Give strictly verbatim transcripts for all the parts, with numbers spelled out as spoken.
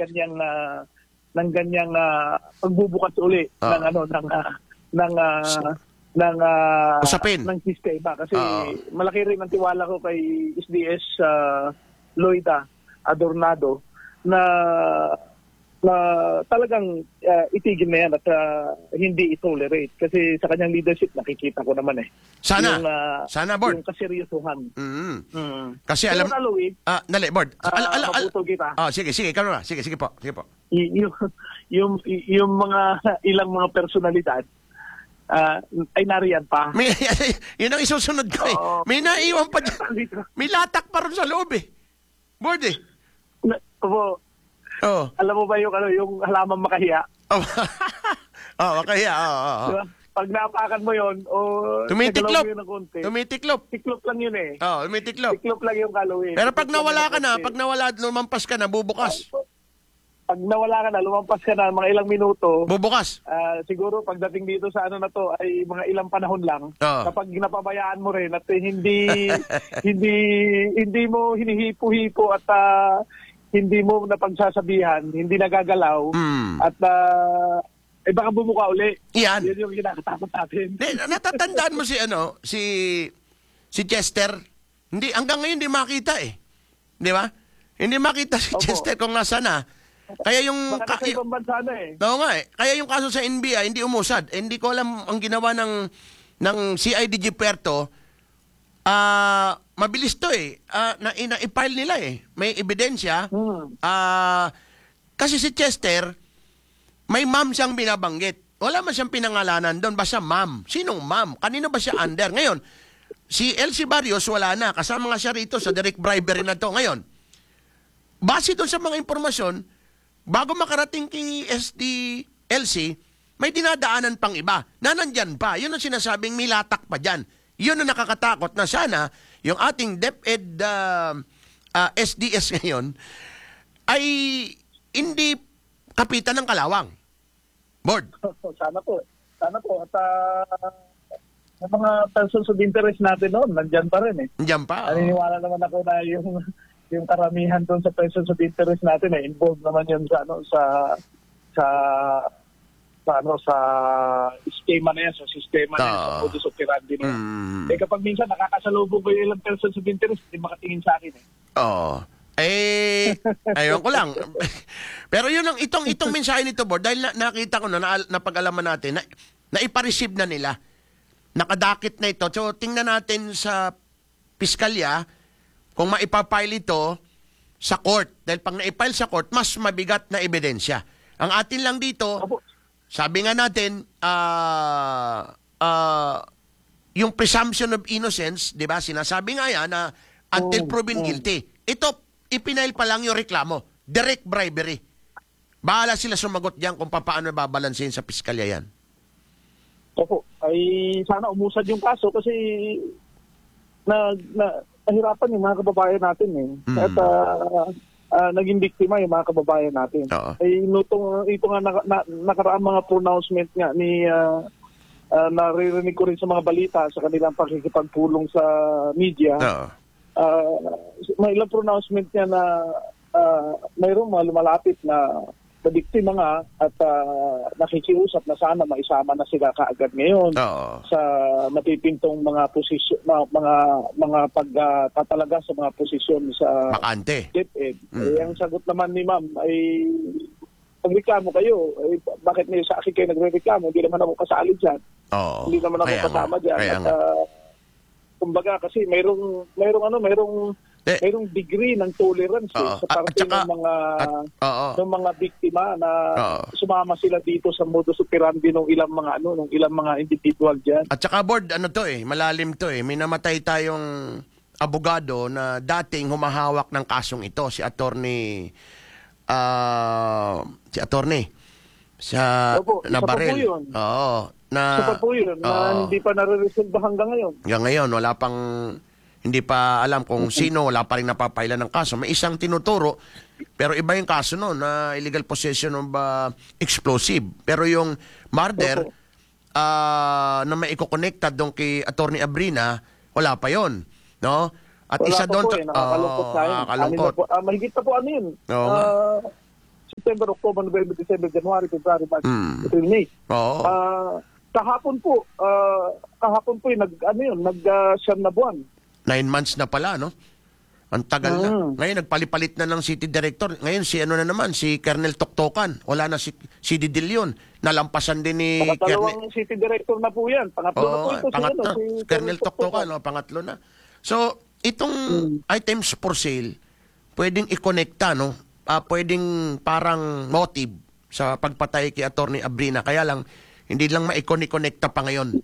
ganyang uh, ng ganyang uh, pagbubukas uli uh, ng ano ng uh, ng uh, ng uh, usapin ng sistema kasi uh, malaki rin ang tiwala ko kay S D S uh, Loida Adornado na na talagang uh, itigil na yan at uh, hindi itolerate. Kasi sa kanyang leadership, nakikita ko naman eh. Sana. Yung, uh, Sana, Board. Yung kaseryosohan. Mm-hmm. Mm. Kasi Pero alam... Louie, ah, dali, Board. Uh, al, al, al, kita. Oh, sige, sige. Ikaw na. Sige, sige po. Sige po. Y- yung, yung, yung mga ilang mga personalidad uh, ay nariyan pa. May, yun ang isusunod ko eh. Oo. May naiwan pa dyan. May latak pa rin sa loob eh. Board eh. Na, po, Oh. alam mo ba yung ano yung halaman makahiya? Oh, oh makahiya. Oh, oh, oh. Diba? Pag napakan mo yon o tumitiklop. Yun ng konti, Tumitiklop. tiklop lang yun eh. Oh, tumitiklop. Tiklop lang yung kalawin. Pero pag nawala ka na, pag nawala, lumampas ka na, bubukas. Pag nawala ka na, lumampas ka na, mga ilang minuto, bubukas. Uh, siguro pagdating dito sa ano na to ay mga ilang panahon lang. Oh. Kapag napabayaan mo rin at hindi hindi hindi mo hinihipo-hipo at uh, hindi mo napagsasabihan, hindi nagagalaw, mm. at uh, eh baka bumuka uli. Yan. Yan yung kinakatakot natin. De, natatandaan mo si ano, si si Chester. Hindi hanggang ngayon hindi makita eh. Di ba? Hindi makita si Opo. Chester kung nasaan na. Kaya yung baka nasa ibang bansa na eh. Oo nga eh. Kaya yung kaso sa N B I hindi umusad. Eh, hindi ko alam ang ginawa ng ng C I D G Puerto. Ah, uh, mabilis to eh. Uh, na, na i-file nila eh. May ebidensya. Hmm. Ah, uh, kasi si Chester may ma'am siyang binabanggit. Wala man siyang pinangalanan doon, basta ma'am. Sinong ma'am? Kanino ba siya under? Ngayon, si Elsie Barrios wala na. Kasama nga siya rito sa direct bribery na to. Ngayon, base doon sa mga impormasyon, bago makarating kay S D L C, may dinadaanan pang iba na nandyan pa. Yun ang sinasabing may latak pa dyan. Yun ang nakakatakot na sana yung ating DepEd uh, uh, S D S ngayon ay hindi kapitan ng kalawang. Board. Sana po. Sana po. At uh, yung mga persons of interest natin noon, nandyan pa rin eh. Nandyan pa. Oh. Naniniwala naman ako na yung yung karamihan doon sa persons of interest natin eh, involved naman yun sa ano sa sa sa ano sa schema na yan, sa sistema na yan, sa modus operandi na yan. Mm. Eh kapag minsan nakakasalubong ko yung ilang persons of interest, hindi makatingin sa akin eh. Oo. Eh, ayun ko lang. Pero yun ang itong itong mensahe nito, Board, dahil na, nakita ko na, na napag-alaman natin na naipa-receive na nila. Nakadakit na ito. So tingnan natin sa piskalya kung maipapile ito sa court. Dahil pag naipile sa court, mas mabigat na ebidensya. Ang atin lang dito, Opo. Sabi nga natin, uh, uh, yung presumption of innocence, di ba, sinasabi nga yan na until oh, proven oh. guilty. Ito, ipinail pa lang yung reklamo. Direct bribery. Bahala sila sumagot diyan kung paano babalansin sa piskalya yan. Opo, ay sana umusad yung kaso kasi na, na nahirapan yung mga kababayan natin eh. Mm. At uh, uh, naging biktima yung mga kababayan natin. Oo. Ay nutong ito nga na, na, nakaraang mga pronouncement nga ni uh, uh, naririnig ko rin sa mga balita sa kanilang pakikipagpulong sa media. Oo. Uh, may ilang pronouncement niya na uh, mayroong mga lumalapit na na biktima nga at uh, nakikiusap na sana maisama na sila kaagad ngayon Oo. sa napipintong mga posisyon, mga mga, mga pagtatalaga uh, sa mga posisyon sa bakante. DepEd. Mm. Eh, ang sagot naman ni ma'am ay pagreklamo kayo, eh, bakit niyo sa akin kayo nagrereklamo? Hindi naman ako kasali dyan. Oo. Hindi naman ako Kaya kasama nga. dyan. Kaya At uh, kumbaga kasi mayroong mayroong ano, mayroong Eh, mayroong degree ng tolerance eh, Oo. sa parte At saka- ng mga at- oo. ng mga biktima na Oo. sumama sila dito sa modus operandi ng ilang mga ano, ng ilang mga individual diyan. At saka, Board, ano to eh, malalim to eh. May namatay tayong abogado na dating humahawak ng kasong ito, si attorney uh, si attorney sa Opo, Nabarel. isa pa po yun. Oo. Na, Sa pa po yun, na oo. hindi pa nare-resolve hanggang ngayon. Hanggang ngayon, wala pang, hindi pa alam kung sino, wala pa rin napapailan ng kaso. May isang tinuturo, pero iba yung kaso no, na illegal possession of uh, explosive. Pero yung murder, uh, na may iko-connecta doon kay Attorney Abrina, wala pa yon, no? At Wala isa pa doon, po eh, nakakalungkot oh, tayo. nakakalungkot. Uh, mahigit pa po ano yun. Oo. Uh, September, October, November, December, January, February, March, Mm. April, May. Oo. Ah, kahapon po, ah, kahapon po, eh, nag, ano yun, nag ah, siyam na buwan. Nine months na pala, no? Ang tagal na. Mm. Ngayon, nagpalipalit na ng city director. Ngayon, si ano na naman, si Colonel Toktokan. Wala na si, si Didilyon. Nalampasan din ni Pangatlong city director na po yan. Pangatlo na po Oo, ito. si, pangatlo. ano, si Colonel Toktokan, oh, pangatlo na. So, itong items for sale, pwedeng i-connecta, no? Ah, pwedeng parang motive sa pagpatay kay Attorney Abrina. Kaya lang, hindi lang ma-connecta pa ngayon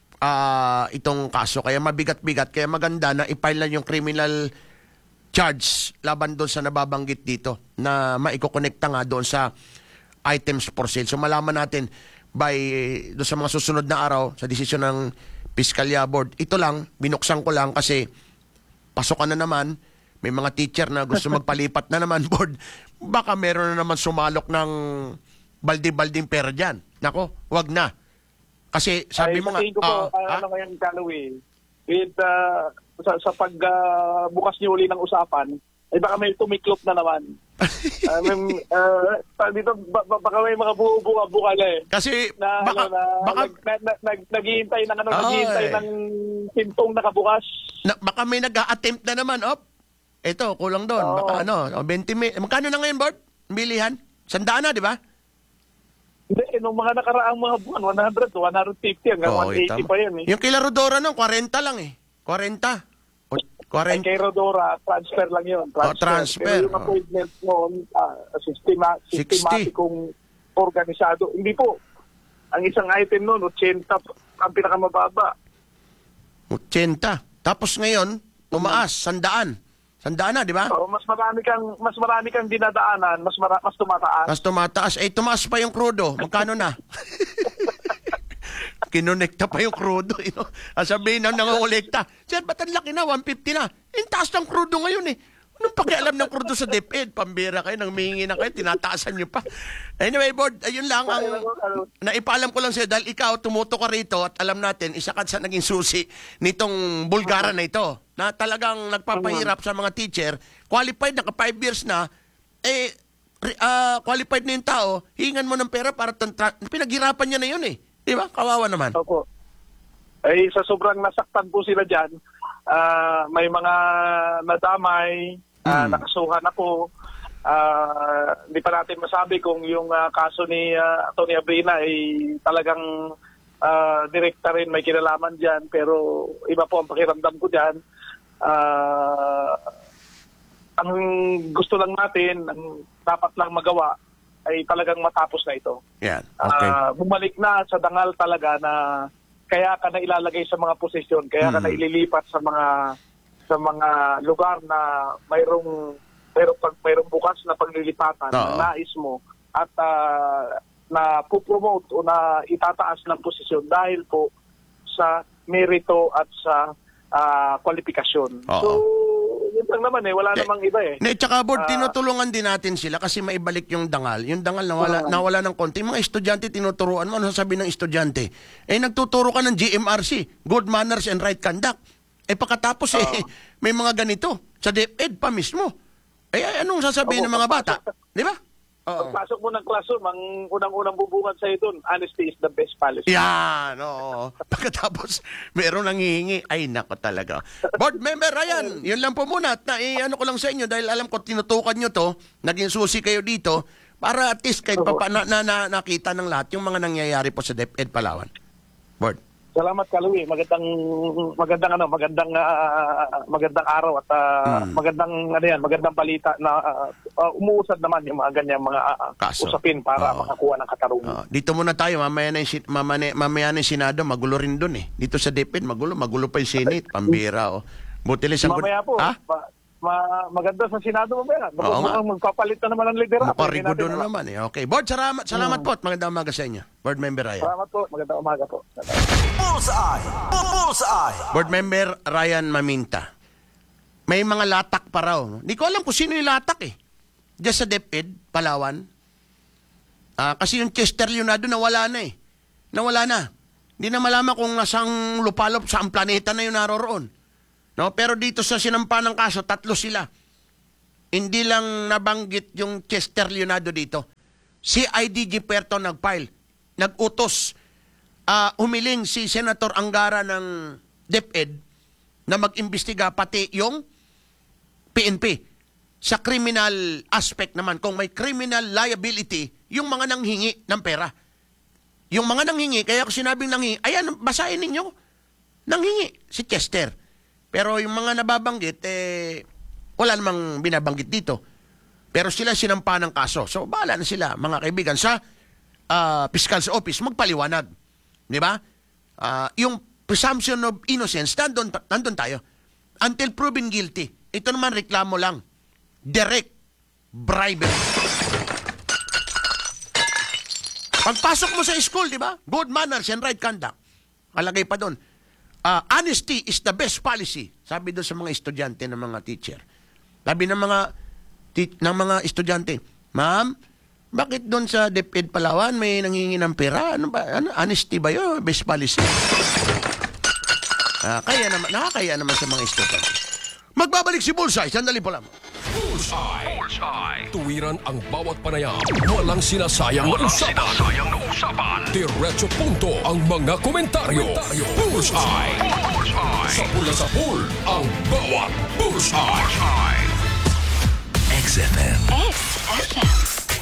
ah itong kaso. Kaya mabigat-bigat. Kaya maganda na i-file na yung criminal charge laban doon sa nababanggit dito na maiko-connecta nga doon sa items for sale. So malaman natin by doon sa mga susunod na araw sa desisyon ng Piskalya Board. Ito lang, binuksan ko lang kasi pasokan na naman, may mga teacher na gusto magpalipat na naman board. Baka meron na naman sumalok ng baldi-balding pera dyan. Nako, wag na. Kasi sabi Ay, mo nga, sabihin ko po, ah, ah, ah, ano ngayon, Callaway, with, ah, sa, sa pag ah, bukas niyo uli ng usapan, ay baka may tumiklop na naman. I mean, uh, dito, ba, ba- baka may mga bubuka-buka na eh. kasi Na, baka, ano, na, baka, nag, na, na, nag, naghihintay ng, ano, Oo, naghihintay eh. ng pintong nakabukas. na, baka may nag-a-attempt na naman. Op, ito, kulang doon. Oo. Baka ano, o, twenty mil. Magkano na ngayon, board? Bilihan? Sandaan na, di ba? Hindi, eh, nung mga nakaraang mga buwan, one hundred to one fifty hanggang Oo, one eighty tama. pa yan eh. Yung kila Rodora nung, forty lang eh. forty. O, Ay, forty. kay Rodora, transfer lang yun. Transfer. Oh, transfer. Pero yung Oh. appointment noon, uh, sistema, sixty. sistematikong organisado. Hindi po. Ang isang item noon, eighty ang pinakamababa. eighty. Tapos ngayon, tumaas, sandaan. Sandaan na, di ba? So, mas marami kang mas marami kang dinadaanan, mas mara, mas tumataas. Tapos tumataas. Eh, tumaas pa yung crudo. Magkano na? Kinonekta pa yung crudo. You know? Ang sabihin na nangukolekta. Sir, ba't ang laki na? one fifty na. Eh, taas ng crudo ngayon eh. Anong pakialam ng crudo sa DepEd? Pambira kayo, nang mihingi na kayo, tinataasan nyo pa. Anyway, board, ayun lang ang naipaalam ko lang sa'yo dahil ikaw tumuto ka rito at alam natin, isa ka sa naging susi nitong Bulgara na ito na talagang nagpapahirap sa mga teacher, qualified, naka five years na, eh, re- ah, qualified na yung tao, hingan mo ng pera para tantra- pinaghirapan niya na yun eh. Di ba? Kawawa naman. Opo. Ay sa sobrang nasaktan po sila diyan, ah, may mga nadamay, ah, Mm. nakasuhan ako. Ah, hindi pa natin masabi kung yung ah, kaso ni ah, Tony Abrina ay talagang ah, direkta rin may kinalaman diyan, pero iba po ang pakiramdam ko diyan. Ah, ang gusto lang natin, ang dapat lang magawa ay talagang matapos na ito. Yan. Okay. Ah, bumalik na sa dangal talaga na kaya ka na ilalagay sa mga posisyon, kaya ka Mm. na ililipat sa mga sa mga lugar na mayroong mayroong, pag, mayroong bukas na paglilipatan Oo. na nais mo at ah, na pupromote o na itataas ng posisyon dahil po sa merito at sa ah, kwalifikasyon. Oo. So, yun lang naman eh. Wala Eh, namang iba eh. Ne, tsaka board, Ah. tinutulungan din natin sila kasi maibalik yung dangal. Yung dangal nawala, Oo. nawala ng konti. Yung mga estudyante, tinuturuan mo. Ano sasabihin ng estudyante? Eh, nagtuturo ka ng G M R C, Good Manners and Right Conduct. Eh, pagkatapos, eh, may mga ganito. Sa DepEd pa mismo. Eh, anong sasabihin Oo, ng mga bata? pagpasok- Di ba? Oo. Pagpasok mo ng classroom, ang unang-unang bubungad sa'yo doon, honesty is the best policy. Yan, oo. Pagkatapos, meron nangihingi. Ay, nako talaga. Board member Ryan, yun lang po muna. At na, eh, ano ko lang sa inyo, dahil alam ko, tinutukan nyo to, naging susi kayo dito, para at least kahit pa, pa na, na, na, nakita ng lahat yung mga nangyayari po sa DepEd Palawan. Board. Salamat Kaloy, magandang magandang ano, magandang ah, magandang araw at ah, Mm. magandang ano yan, magandang balita na ah, ah, umuusad naman yung mga ganyang mga ah, Kaso. usapin para Oo. makakuha ng katarungan. Ah, dito muna tayo, mamaya na, yung, sin- mamaya, mamaya na yung Senado, magulo rin dun eh. Dito sa DepEd, magulo, magulo pa yung Senate, pambira oh. Buti lang isang... Mamaya po, Ha? ma- ma- maganda sa Senado mamaya. Oo nga. Mukhang magpapalit na naman ang liderato. Mukarigo Hindi natin doon alam. naman eh. Okay. Board, salamat, salamat po at magandang umaga sa inyo. Board member Ryan. Salamat po, magandang umaga po. Bullseye! Bullseye! Board member Ryan Maminta. May mga latak pa raw. Hindi ko alam kung sino yung latak eh. Diyan sa DepEd, Palawan. Ah, kasi yung Chester Leonardo nawala na eh. Nawala na. Hindi na malaman kung nasang lupalop, saang planeta na yung naroroon. No? Pero dito sa sinampa ng kaso, tatlo sila. Hindi lang nabanggit yung Chester Leonardo dito. si I D G Puerto nag-file, nag-utos, uh, humiling si Senator Angara ng DepEd na mag-imbestiga pati yung P N P. Sa criminal aspect naman, kung may criminal liability, yung mga nanghingi ng pera. Yung mga nanghingi, kaya ko sinabing nanghingi, ayan, basahin ninyo. Nanghingi si Chester. Pero yung mga nababanggit, eh, wala namang binabanggit dito. Pero sila sinampa ng kaso. So, bahala na sila, mga kaibigan, sa uh, Fiscal's Office, magpaliwanag. Di ba? Uh, yung presumption of innocence, nandun, nandun tayo. Until proven guilty. Ito naman, reklamo lang. Direct bribery. Pagpasok mo sa school, di ba? Good manners and right conduct. Kalagay pa doon. Uh, honesty is the best policy. Sabi doon sa mga estudyante ng mga teacher. Sabi ng mga ti- ng mga estudyante, Ma'am, bakit doon sa DepEd Palawan may nanghingi ng pera? Ano ba? Ano, honesty ba yun? Best policy. Uh, kaya naman, nakakaya naman sa mga estudyante. Magbabalik si Bullseye. Sandali po lang. Bullseye. Bullseye. Tuwiran ang bawat panayam. Walang sinasayang na usapan. Sinasayang na usapan. Diretso punto ang mga komentaryo. komentaryo. Bullseye. Bullseye. Sa pula sa pool, ang bawat Bullseye. Bullseye. X F M. X F M.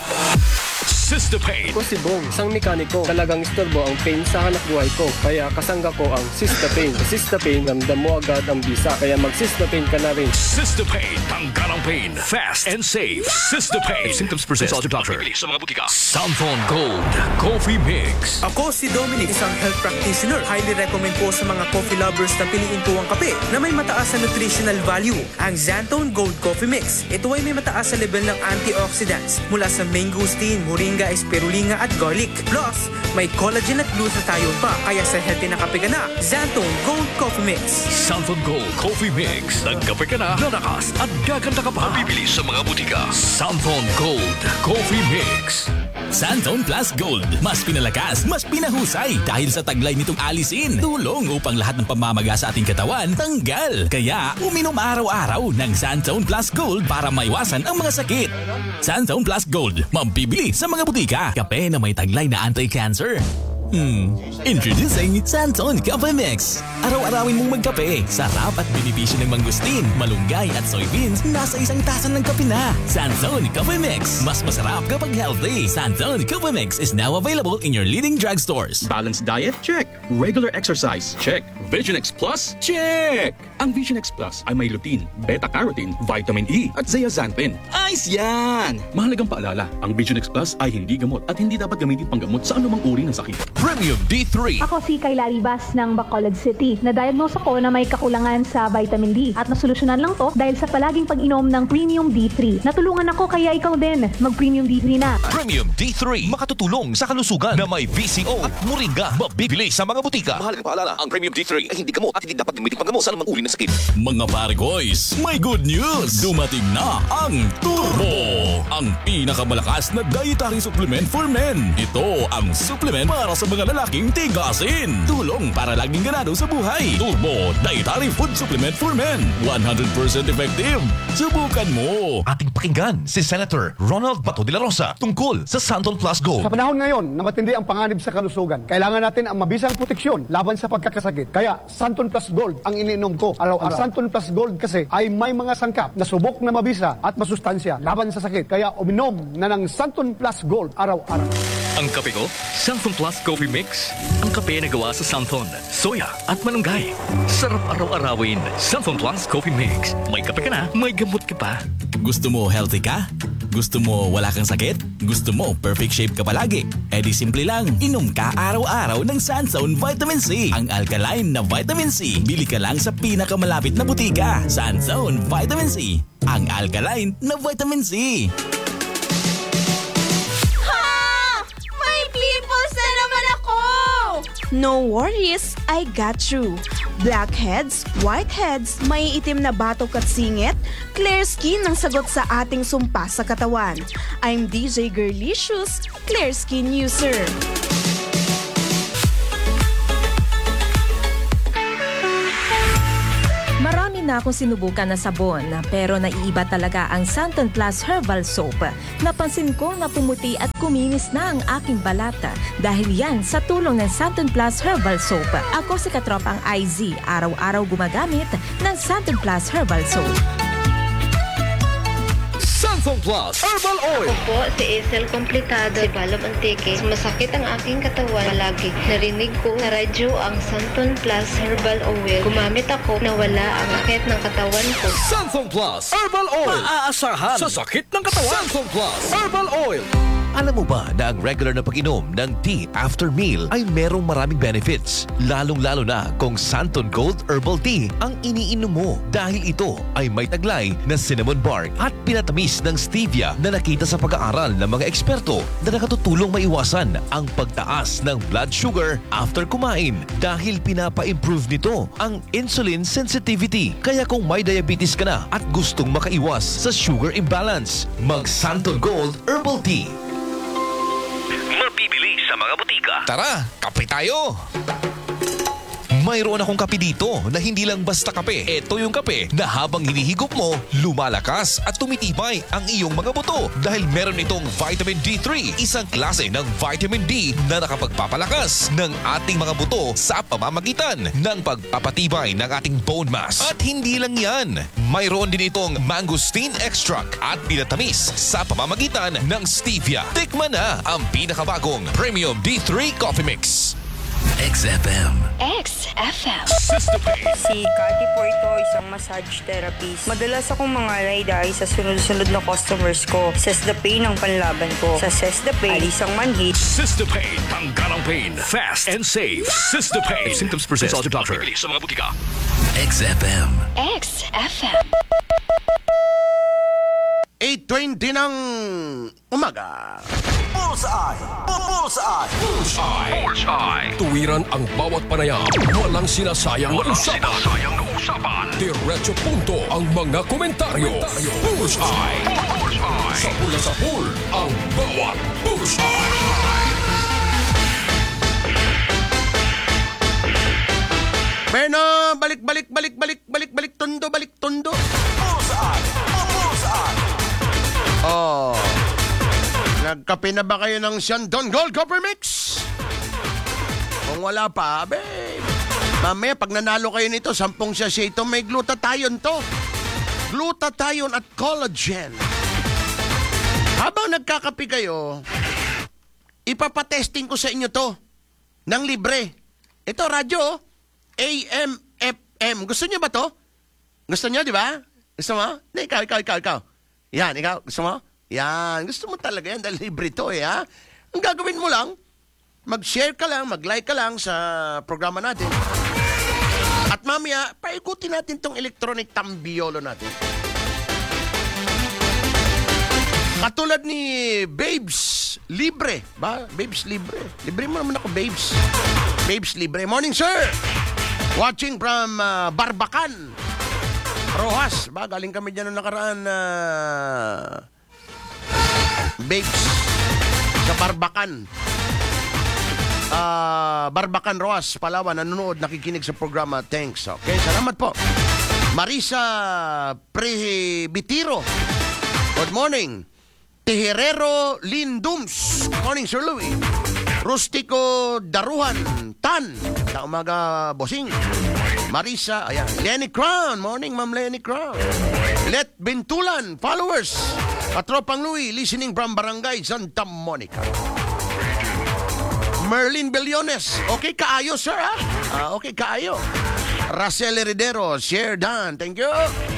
Sister Pain. Ako si Bong, isang mekaniko. Talagang istorbo ang pain sa hanap buhay ko. Kaya kasangga ko ang Sister Pain. Sa Sister Pain, ramdam mo agad ang bisa. Kaya mag-Sister Pain ka na rin. Sister Pain. Tanggal ang pain. Fast and safe. Sister Pain. If symptoms persist, consult your doctor. Sa mga butika. Santhon Gold Coffee Mix. Ako si Dominic, isang health practitioner. Highly recommend po sa mga coffee lovers na piliin po ang kape na may mataas na nutritional value. Ang Santhon Gold Coffee Mix. Ito ay may mataas sa level ng antioxidants mula sa mangosteen, moringa, espirulina at garlic. Plus, may collagen at glutathione pa. Kaya sa healthy na kape ka na, Santhon Gold Coffee Mix. Santhon Gold Coffee Mix. Nagkape ka na, lalakas at gaganda ka pa. Bibili sa mga butika. Santhon Gold Coffee Mix. Santhon Plus Gold. Mas pinalakas, mas pinahusay. Dahil sa taglay nitong alisin, tulong upang lahat ng pamamaga sa ating katawan tanggal. Kaya, uminom araw-araw ng Santhon Plus Gold para maiwasan ang mga sakit. Santhon Plus Gold. Mabibili sa mga butika. Kape na may taglay na anti-cancer. Hmm. Introducing Santhon Coffee Mix. Araw-arawin mong magkape. Sarap at benepisyo ng mangustin, malunggay at soybeans nasa isang tasa ng kape na. Santhon Coffee Mix. Mas masarap kapag healthy. Santhon Coffee Mix is now available in your leading drugstores. Balanced diet? Check. Regular exercise? Check. Vision X Plus? Check! Ang Vision X Plus ay may lutein, beta-carotene, vitamin E at zeaxanthin. Ayos yan! Mahalagang paalala, ang Vision X Plus ay hindi gamot at hindi dapat gamitin panggamot sa anumang uri ng sakit. Premium D three. Ako si Kayla Ribas ng Bacolod City. Na-diagnose ako na may kakulangan sa vitamin D at nasolusyonan lang to dahil sa palaging pag-inom ng Premium D three. Natulungan ako kaya ikaw din mag-Premium D three na. Premium D three. Makatutulong sa kalusugan na may V C O at moringa. Mabibili sa mga butika. Mahalagang paalala, ang Premium D three ay hindi gamot at hindi dapat gamitin panggamot sa anumang uri ng sakit. Mga pare boys, may good news! Dumating na ang Turbo! Ang pinakamalakas na dietary supplement for men. Ito ang supplement para sa mga lalaking tigasin. Tulong para laging ganado sa buhay. Turbo Dietary Food Supplement for Men. one hundred percent effective. Subukan mo. Ating pakinggan si Senator Ronald Bato de la Rosa tungkol sa Santhon Plus Gold. Sa panahon ngayon na matindi ang panganib sa kalusugan, kailangan natin ang mabisang proteksyon laban sa pagkakasakit. Kaya Santhon Plus Gold ang iniinom ko araw-araw. Ang Santhon Plus Gold kasi ay may mga sangkap na subok na mabisa at masustansya laban sa sakit. Kaya uminom na ng Santhon Plus Gold araw-araw. Ang kape ko, Santhon Plus Coffee Mix. Ang kape na gawa sa Santhon, soya at malunggay. Sarap araw-arawin. Santhon Plus Coffee Mix. May kape ka na, may gamot ka pa. Gusto mo healthy ka? Gusto mo wala kang sakit? Gusto mo perfect shape ka palagi? E di simple lang, inom ka araw-araw ng Santhon Vitamin C. Ang alkaline na Vitamin C. Bili ka lang sa pinakamalapit na butika. Santhon Vitamin C. Ang alkaline na Vitamin C. No worries, I got you. Blackheads, whiteheads, may itim na batok at singit, clear skin ang sagot sa ating sumpa sa katawan. I'm D J Girlicious, clear skin user. Marami Marami na akong sinubukan na sabon, pero naiiba talaga ang Santon Plus Herbal Soap. Napansin ko na pumuti at kuminis na ang aking balata dahil yan sa tulong ng Santon Plus Herbal Soap. Ako si Katropang I Z, araw-araw gumagamit ng Santon Plus Herbal Soap. Santon Plus Herbal Oil. Ako po si Isel Complicado, si Balo Antique. Masakit ang aking katawan palagi. Narinig ko sa radyo ang Santon Plus Herbal Oil. Gumamit ako, nawala ang sakit ng katawan ko. Santon Plus Herbal Oil. Maaasahan sa sakit ng katawan. Santon Plus Herbal Oil. Alam mo ba na ang regular na pag-inom ng tea after meal ay merong maraming benefits? Lalong-lalo na kung Santon Gold Herbal Tea ang iniinom mo dahil ito ay may taglay na cinnamon bark at pinatamis ng stevia na nakita sa pag-aaral ng mga eksperto na nakatutulong maiwasan ang pagtaas ng blood sugar after kumain dahil pinapa-improve nito ang insulin sensitivity. Kaya kung may diabetes ka na at gustong makaiwas sa sugar imbalance, mag Santon Gold Herbal Tea. Mabibili sa mga butika. Tara, kape tayo! Mayroon akong kape dito na hindi lang basta kape. Ito yung kape na habang hinihigop mo, lumalakas at tumitibay ang iyong mga buto dahil meron itong vitamin D three, isang klase ng vitamin D na nakapagpapalakas ng ating mga buto sa pamamagitan ng pagpapatibay ng ating bone mass. At hindi lang yan, mayroon din itong mangosteen extract at pinatamis sa pamamagitan ng stevia. Tikman na ang pinakabagong Premium D three Coffee Mix. X F M. X F M. Si Cathy po ito, isang massage therapist. Madalas akong mangalay dahil sa sunod-sunod na customers ko. Sesdapain ang panlaban ko. Sa Sesdapain, alis ang manhid. Sesdapain, tanggal ang pain. Fast and safe. Sesdapain. If symptoms persist, consult your doctor. Mabibili sa mga butika. X F M. X F M. eight twenty ng umaga. Bullseye! Bullseye! Bullseye! Bullseye! Tuwiran ang bawat panayam. Walang sinasayang na usapan. Sinasayang na usapan. Diretso punto ang mga komentaryo. Bullseye! Bullseye! Sa pula sa pool, ang bawat Bullseye! Bueno, balik, balik, balik, balik, balik, balik, tondo, balik, tondo. Bullseye! Bullseye! Oh, nagkape na ba kayo ng Santon Gold Coffee Mix? Kung wala pa, babe, mamaya pag nanalo kayo nito, sampung sachet ito, may glutathione to. Glutathione at collagen. Habang nagkakape kayo, ipapatesting ko sa inyo to ng libre. Ito, radyo, A M F M. Gusto niyo ba to? Gusto niyo, di ba? Gusto mo? Na, ikaw, ikaw, ikaw, ikaw. Yan, ikaw, gusto mo? Yan, gusto mo talaga yan dahil libre to eh, ha? Ang gagawin mo lang, mag-share ka lang, mag-like ka lang sa programa natin. At mamaya, paikutin natin tong electronic tambiyolo natin. Katulad ni Babes Libre, ba? Babes Libre. Libre mo naman ako, Babes. Babes Libre. Morning, sir! Watching from uh, Barbacan. Rojas, ba? Galing kami dyan noong nakaraan na uh, Babes sa Barbacan. Uh, Barbacan, Rojas, Palawan, nanonood, nakikinig sa programa. Thanks. Okay, salamat po. Marisa Prebitiro. Good morning. Teherero Lindums. Good morning, Sir Louie. Rustico Daruhan Tan. Sa umaga, bossing. Marisa, ayan. Lenny Crown. Morning, Ma'am Lenny Crown. Let Bintulan, followers. Katropang Louie, listening from Barangay Santa Monica. Merlin Bellones. Okay, kaayo, sir, ha? Ah, okay, kaayo. Racel Heredero, share done. Thank you.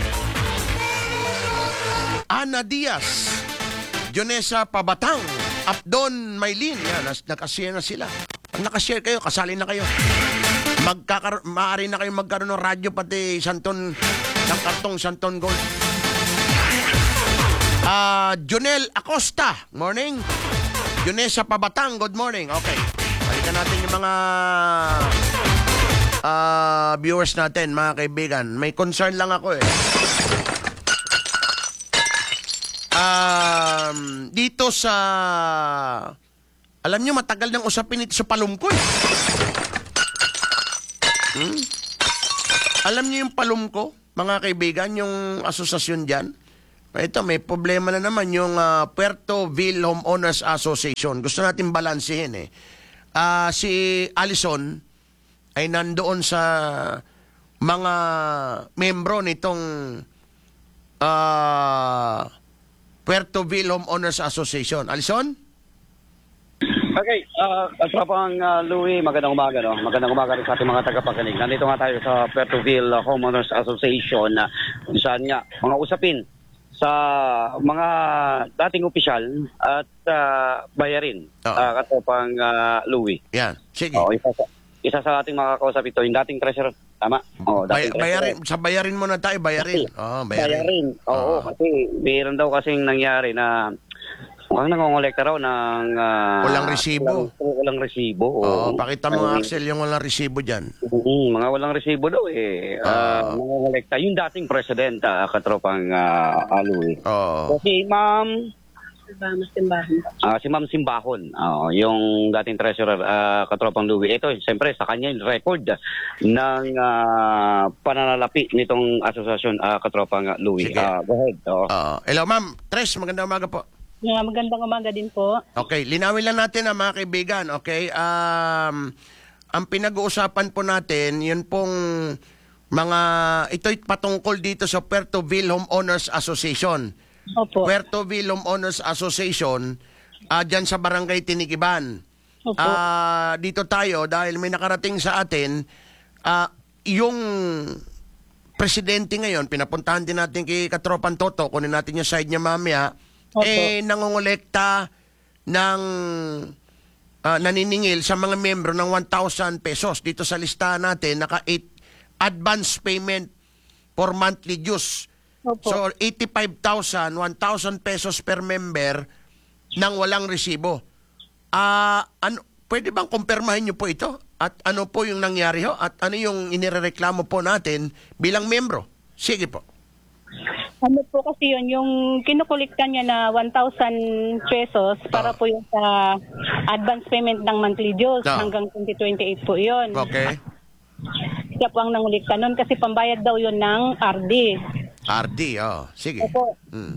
Ana Diaz. Jonesa Pabatang. Abdon Maylin. Yan, nakashare na sila. Pag nakashare kayo, kasali na kayo. Magkakar maaari na kayo magkaroon ng radyo pati Santon, ng kartong Santon Gold. Ah, uh, Jonel Acosta, morning. Junesa Pabatang, good morning. Okay. Balikan natin yung mga uh, viewers natin, mga kaibigan. May concern lang ako eh. Um, dito sa alam nyo, matagal nang usapin ito sa palumko eh. Hmm? Alam niyo yung palumko? mga kaibigan, yung asosasyon dyan. Ito, may problema na naman yung uh, Puertoville Homeowners Association. Gusto natin balansehin eh. Uh, si Allison ay nandoon sa mga membro nitong uh, Puertoville Homeowners Association. Allison? Okay, uh, Tropang uh, Louie, magandang umaga, no? Magandang umaga rin sa ating mga tagapakinig. Nandito nga tayo sa Puertoville Homeowners Association na uh, saan nga mga usapin sa mga dating opisyal at uh, bayarin. Oh. Uh, Katropang uh, Louie. Yan, sige. Oh, isa, sa, isa sa ating mga kausap ito, yung dating treasurer. Tama? Oh, Bay- bayarin, sa bayarin muna tayo, bayarin. Kasi, oh, bayarin. Bayarin, oo. Oh. Kasi mayroon daw kasing nangyari na mukhang nangongolekta raw ng uh, walang resibo. Walang, walang resibo. Oo, oh, pakita mo nga, Axel, yung walang resibo dyan. Mm, mga walang resibo daw eh. Uh, nangongolekta. Yung dating president, uh, Katropang uh, Aloy. Oo. Kasi ma'am... Uh, si Ma'am Simbahon, uh, yung dating treasurer, uh, Katropang Louie. Ito, siyempre, sa kanya yung record ng uh, pananalapi nitong asosasyon, uh, Katropang Louie. Uh, go ahead. Oh. Uh, hello, Ma'am. Tres, magandang umaga po. Yeah, magandang umaga din po. Okay, linawin lang natin ang mga kaibigan, okay? Um, ang pinag-uusapan po natin, yun pong mga, ito'y patungkol dito sa Puertoville Homeowners Association. Opo. Puertoville Homeowners Association, uh, dyan sa Barangay Tinigiban. Opo. Uh, dito tayo, dahil may nakarating sa atin, uh, yung presidente ngayon, pinapuntahan din natin kay Katropan Toto, kunin natin yung side niya mamaya, Opo. eh nangongolekta ng uh, naniningil sa mga membro ng one thousand pesos. Dito sa listahan natin, naka eight advance payment for monthly dues. Opo. So eighty-five thousand, one thousand pesos per member nang walang resibo. Ah, uh, ano, pwede bang kumpirmahin niyo po ito? At ano po yung nangyari ho? At ano yung inireklamo po natin bilang membro? Sige po. Ano po kasi yun, yung kinukulikta niya na one thousand pesos para oh. po yung sa advance payment ng monthly dues oh. hanggang twenty twenty-eight po yun. Okay. Siya po ang nangulikta nun kasi pambayad daw yun ng R D. R D, oh. Sige. Opo. Hmm.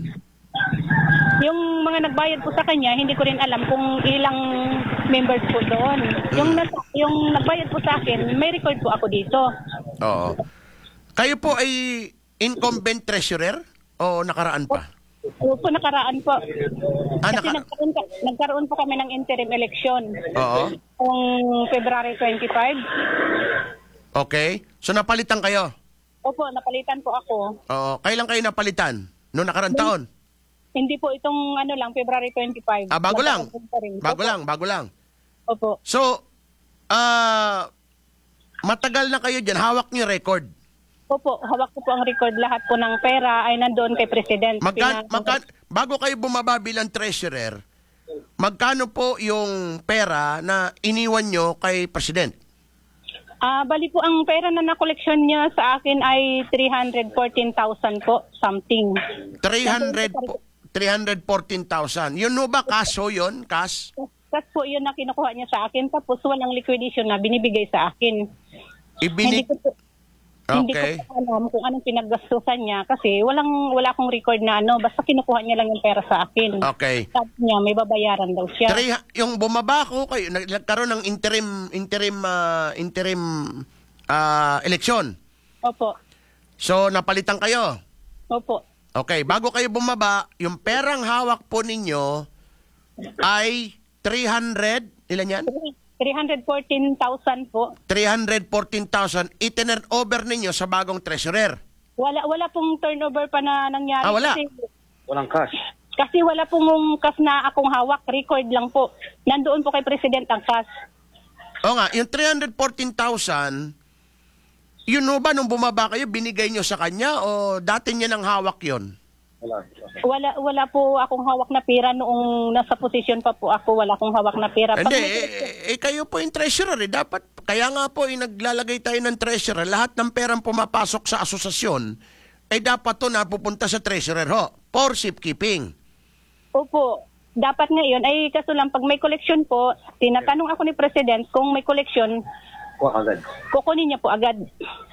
Yung mga nagbayad po sa kanya, hindi ko rin alam kung ilang members po doon. Yung, Hmm. nas- yung nagbayad po sa akin, may record po ako dito. Oo. Kayo po ay incumbent treasurer o nakaraan pa? Opo, nakaraan po. Ah, Kasi naka- nagkaroon, ka, nagkaroon po kami ng interim election. Oo. Kung February twenty-five. Okay. So napalitan kayo? Opo, napalitan po ako. Oo. Kailan kayo napalitan? Noong nakarang taon? Hindi po itong ano lang, February twenty-five. Ah, bago lang? Nagkaroon pa rin. Bago Opo. lang, bago lang. Opo. So, ah, matagal na kayo dyan. Hawak niyo record. Opo, hawak ko po ang record. Lahat po ng pera ay nandoon kay President. Magka, Pina- magka, bago kayo bumaba bilang treasurer, magkano po yung pera na iniwan nyo kay President? Ah, bali po ang pera na na-collection niya sa akin ay three hundred fourteen thousand po, something. three hundred, three hundred fourteen thousand. Yun no ba kaso yun? Kas? Kas po yun na kinukuha niya sa akin. Tapos walang liquidation na binibigay sa akin. Ibinig... Hindi ko po, hindi Okay. ko po alam kung anong pinaggastusan niya kasi walang wala akong record na ano. Basta kinukuha niya lang yung pera sa akin. Okay. Sabi niya may babayaran daw siya. Three, yung bumaba ko kayo, nag- nagkaroon ng interim interim ah, interim ah, eleksyon. Opo. So napalitan kayo. Opo. Okay, bago kayo bumaba, yung perang hawak po ninyo ay three hundred, ilan yan? three hundred fourteen thousand po. three hundred fourteen thousand itinurn over ninyo sa bagong treasurer. Wala wala pong turnover pa na nangyari. Ah, wala? Kasi, Walang cash. kasi wala pong cash na akong hawak. Record lang po. Nandoon po kay President ang cash. O nga, yung three hundred fourteen thousand, yun no ba nung bumaba kayo, binigay nyo sa kanya o dati niya nang hawak yun? Wala. Wala wala po akong hawak na pera noong nasa posisyon pa po ako. Wala akong hawak na pera. Pag Hindi, may- eh, eh, kayo po yung treasurer eh. Dapat, kaya nga po eh, naglalagay tayo ng treasurer. Lahat ng perang pumapasok sa asosasyon, eh dapat to napupunta sa treasurer ho. For safekeeping. Opo. Dapat ngayon ay kaso lang pag may collection po, tinatanong ako ni President kung may collection, Kuha agad. kukunin niya po agad.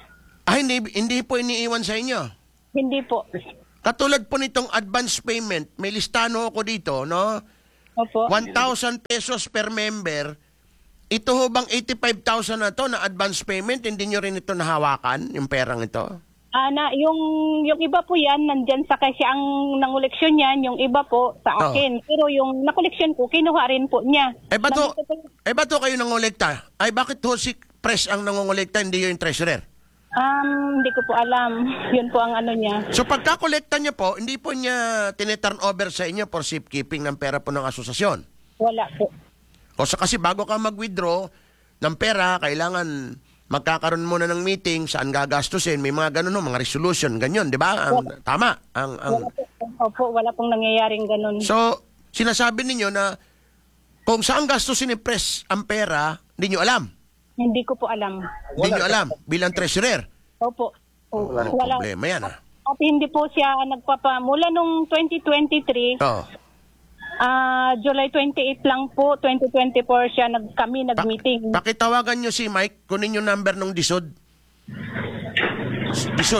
Ah, hindi, hindi po iniiwan sa inyo? Hindi po. Katulad po nitong advance payment, may listano ako dito, no? Opo. one thousand pesos per member. Ito ho bang eighty-five thousand na to na advance payment, hindi nyo rin ito nahawakan, yung perang ito? Ah, na, yung, yung iba po yan, nandyan sa kasi ang nangoleksyon yan, yung iba po sa akin. Pero yung nakoleksyon ko, kinuha rin po niya. Eh bato, eh bato kayo nangolekta? Ay bakit ho si Pres ang nangongolekta, hindi yung treasurer? Um, hindi ko po alam. Yun po ang ano niya. So pagkakolekta niya po, hindi po niya tiniturn over sa inyo for safekeeping ng pera po ng asosasyon? Wala po. O sa kasi bago ka mag-withdraw ng pera, kailangan magkakaroon muna ng meeting, saan gagastusin, may mga ganun, no, mga resolution, ganyan, di ba? Ang, tama. Ang, ang... Wala po. Opo, wala pong nangyayaring ganun. So, sinasabi ninyo na kung saan gastusin ni Pres ang pera, hindi nyo alam? Hindi ko po alam. Hindi nyo alam, bilang treasurer? Opo. O, Wala wala. problema yan, ha? At hindi po siya nagpapa... Mula nung twenty twenty-three, Oo. ah July twenty-eight lang po, twenty twenty-four siya nag, kami nag-meeting. Pakitawagan nyo si Mike, kunin yung number ng disod. Disod.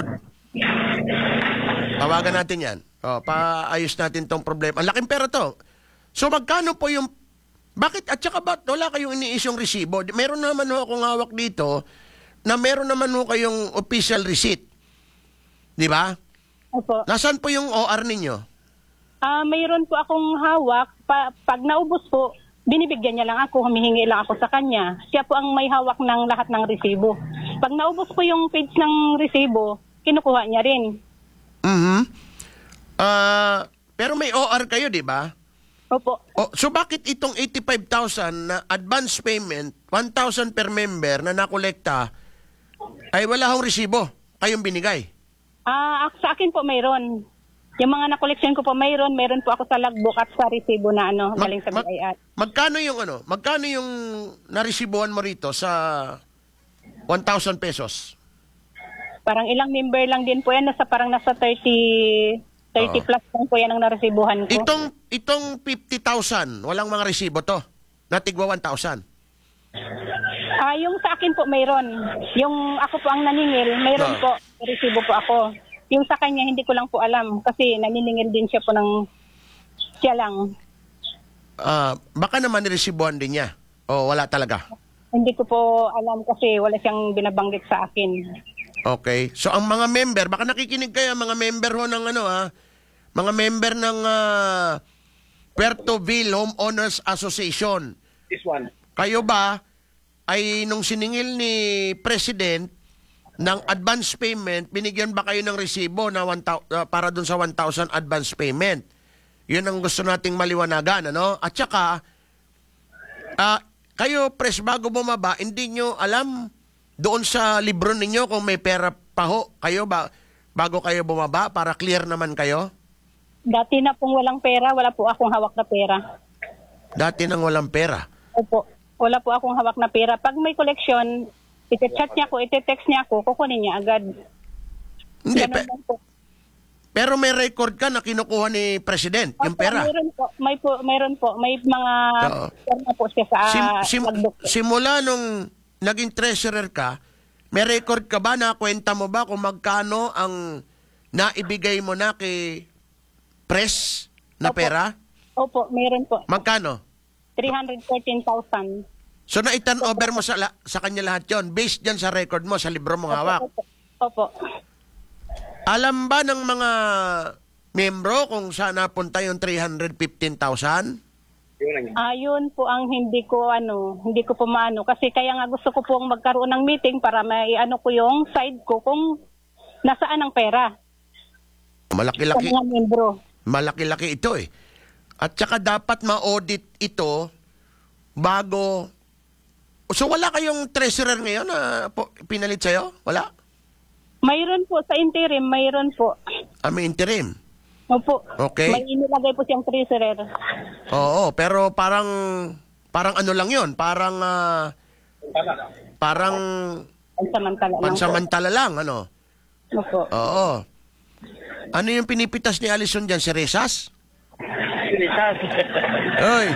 Tawagan natin yan. O, paayos natin tong problema. Ang laking pera to. So magkano po yung... Bakit? At saka ba't wala kayong iniisyong resibo? Meron naman ho akong hawak dito na meron naman ho kayong official receipt. Di ba? Opo. Nasaan po yung O R ninyo? Ah, mayroon po akong hawak. Pa, pag naubos po, binibigyan niya lang ako, humihingi lang ako sa kanya. Siya po ang may hawak ng lahat ng resibo. Pag naubos po yung page ng resibo, kinukuha niya rin. Mhm. Ah, pero may O R kayo, di ba? Opo. Oh, so bakit itong eighty-five thousand na advance payment, one thousand per member na nakolekta, ay wala hong resibo? Kayong binigay? Ah, sa akin po mayroon. Yung mga nakoleksyon ko po mayroon, mayroon po ako sa logbook at sa resibo na ano, galing sa B I R. Magkano yung ano? Magkano yung naresibuhan mo rito sa one thousand pesos? Parang ilang member lang din po yan, nasa parang nasa thirty thirty Oo. plus lang po yan ang naresibuhan ko. Itong itong fifty thousand, walang mga resibo to. Natigwa one thousand. Ah, yung sa akin po mayroon. Yung ako po ang naningil, mayroon No. po, resibo po ako. Yung sa kanya hindi ko lang po alam kasi naniningil din siya po ng siya lang. Ah, baka naman niresibuhan din niya. O wala talaga. Hindi ko po alam kasi wala siyang binabanggit sa akin. Okay. So ang mga member, baka nakikinig kayo mga member ho ng ano ha, mga member ng uh, Puertoville Homeowners Association. This one. Kayo ba ay nung siningil ni President ng advance payment, binigyan ba kayo ng resibo na one thousand, uh, para dun sa one thousand advance payment? Yun ang gusto nating maliwanagan, ano? At saka, uh, kayo, Pres, bago bumaba, hindi nyo alam doon sa libro ninyo kung may pera pa ho. Kayo ba, bago kayo bumaba, para clear naman kayo? Dati na pong walang pera, wala po akong hawak na pera. Dati nang walang pera. Opo, wala po akong hawak na pera. Pag may collection, iti-chat niya ako, iti-text niya ako, kukunin niya agad. Hindi, Ganun pe- lang po. pero may record ka na kinukuha ni President, yung Opo, pera. Mayroon po, may po, mayroon po, may mga Oo. pera po siya sa Sim- sim- logbook. simula nung naging treasurer ka, may record ka ba na kwenta mo ba kung magkano ang naibigay mo na kay Pres na Opo. pera? Opo, mayroon po. Magkano? three hundred fourteen thousand. So na-turn over mo sa, la- sa kanya lahat yon based dyan sa record mo, sa libro mong hawak. Opo. Opo. Alam ba ng mga membro kung saan napunta yung three hundred fifteen thousand? Ayun po ang hindi ko ano, hindi ko po maano kasi kaya nga gusto ko pong magkaroon ng meeting para may ano ko yung side ko kung nasaan ang pera sa Malaki-laki. mga membro. Malaki-laki ito eh. At saka dapat ma-audit ito bago... So wala kayong treasurer ngayon na po, pinalit sa'yo? Wala? Mayroon po sa interim, mayroon po. Ah, may interim. Opo. Okay. May inilagay po siyang treasurer. Oo, pero parang... Parang ano lang yon, parang... ah, parang... Pansamantala lang. Pansamantala lang, ano? Opo. Oo. Ano yung pinipitas ni Alison dyan? Si Resas? Resas. Oy.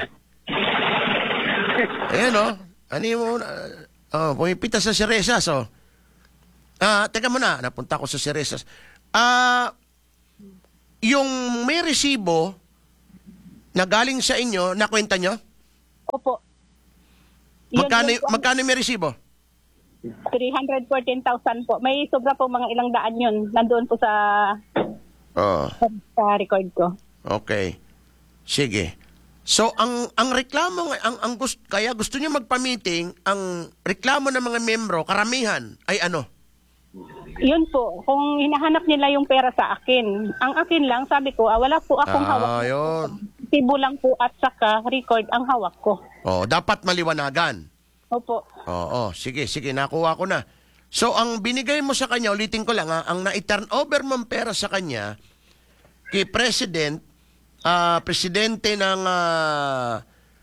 Ayan, oh. Ano yung... Uh, oh, pumipitas na si Resas, oh. Ah, teka muna, napunta ko sa Ceresas. Ah, yung may resibo na galing sa inyo, nakwenta nyo? Opo. Yun, Magkano, yun po ang- magkano may resibo? three hundred fourteen thousand po. May sobra po mga ilang daan yun. Nandoon po sa, Oh, sa record ko. okay. Sige. So, ang ang reklamo, ang, ang gusto, kaya gusto niyo magpa-meeting, ang reklamo ng mga membro, karamihan, ay ano? Yun po, kung hinahanap nila yung pera sa akin. Ang akin lang, sabi ko, ah, wala po akong Ah, hawak. yun. Tibo lang po at saka record ang hawak ko. Oh, dapat maliwanagan. Opo. Oo, sige, sige, nakuha ko na. So, ang binigay mo sa kanya, ulitin ko lang ha, ang na-turn over mong pera sa kanya, kay President, ah, Presidente ng ah,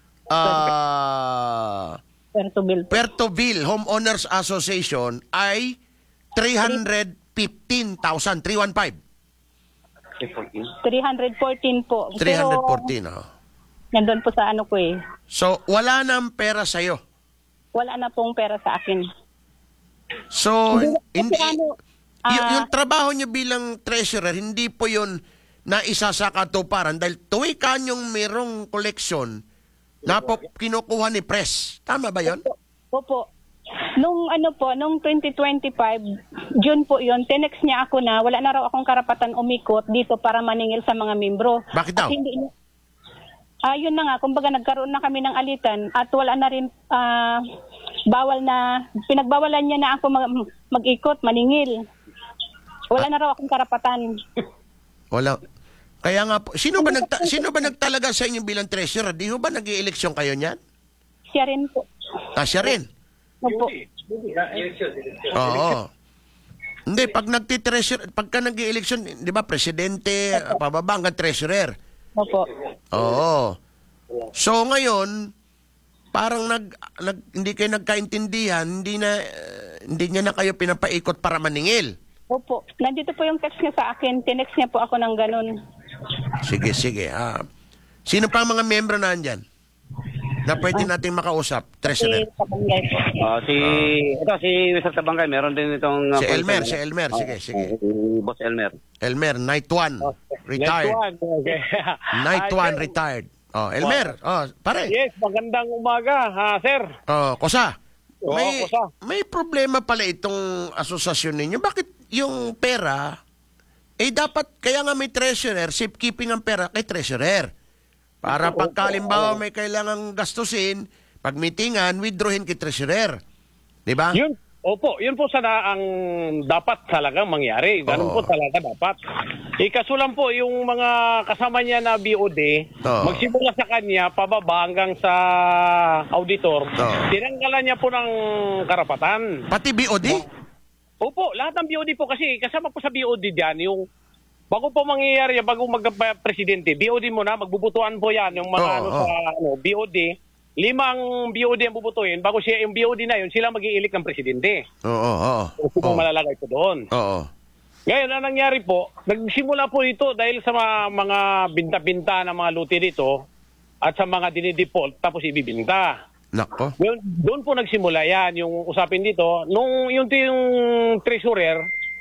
ah, Puertoville. Puertoville Homeowners Association ay three hundred fifteen thousand, three hundred fifteen. three hundred fourteen po. three hundred Pero, fourteen, oh. nandun po sa ano ko eh. So, wala nang pera sa'yo. Wala na pong pera sa akin. So, Hindi, hindi, kasi ano, y- ah, yung trabaho niyo bilang treasurer, hindi po yun na isa sa katuparan dahil tuwi kanyong merong koleksyon na po kinukuha ni press. Tama ba yun? Opo. Nung ano po, nung twenty twenty-five, June po yun, tinext niya ako na wala na raw akong karapatan umikot dito para maningil sa mga membro. Bakit daw? At hindi, ah yun na nga, kumbaga nagkaroon na kami ng alitan at wala na rin, ah, bawal na, pinagbawalan niya na ako mag, mag-ikot, maningil. Wala na raw akong karapatan. Wala. Kaya nga po, sino ba, nagta- sino ba nagtalaga sa inyo bilang treasurer? Di ho ba nag-i-eleksyon kayo niyan? Siya rin po. Ah, siya rin? Opo. Oo. Hindi, pag nagti-treasurer, pagka nag-i-eleksyon, di ba, presidente, pababa hanggang treasurer. Opo. Oo. So ngayon, parang nag, nag hindi kayo nagkaintindihan, hindi na eh, hindi niya na kayo pinapaikot para maningil. Opo. Nandito po yung text niya sa akin. Tinext niya po ako ng ganun. Sige, sige. Ah, sino pa ang mga membro na andyan na pwede nating makausap? Treasurer. Si Tabangay po. Ah, si ito si mister Tabangay, meron din itong uh, Si Elmer, person, si Elmer. Sige, Ah, sige. si Boss Elmer. Elmer, night one. Retired. Next one. Okay. Night Ah, one, sir. retired. Oh, Elmer. Oh, pare. Yes, magandang umaga, ha, sir. Oh, Kosa. Oo, May, Kosa. may problema pala itong asosasyon ninyo. Bakit yung pera, eh dapat, kaya nga may treasurer, safekeeping ang pera kay treasurer. Para pagkalimbawa may kailangang gastusin, pagmitingan, withdrawin kay treasurer. Di ba? Yun, opo, yun po sana ang dapat talagang mangyari. Ganun Oo. po talaga dapat. Eh, kaso lang po, yung mga kasama niya na B O D, Oo. magsimula sa kanya, pababa hanggang sa auditor, Oo. tinanggalan niya po ng karapatan. Pati B O D? Opo, lahat ng B O D po kasi kasama po sa B O D diyan yung bago po mangyayari, bago magka-presidente, B O D muna, magbubutuan po yan yung mga Oo, ano oo. sa ano, B O D. Limang B O D ang bubutuin, bago siya yung B O D na yun, sila mag-iilik ng presidente. Oo, oo. Kung Oo. malalagay po doon. Oo. Ngayon, ang nangyari po, nagsimula po ito dahil sa mga, mga binta-binta ng mga luti dito at sa mga dinidefault tapos ibibinta. Nako. Doon, doon po nagsimula yan, yung usapin dito. Nung yung, yung treasurer,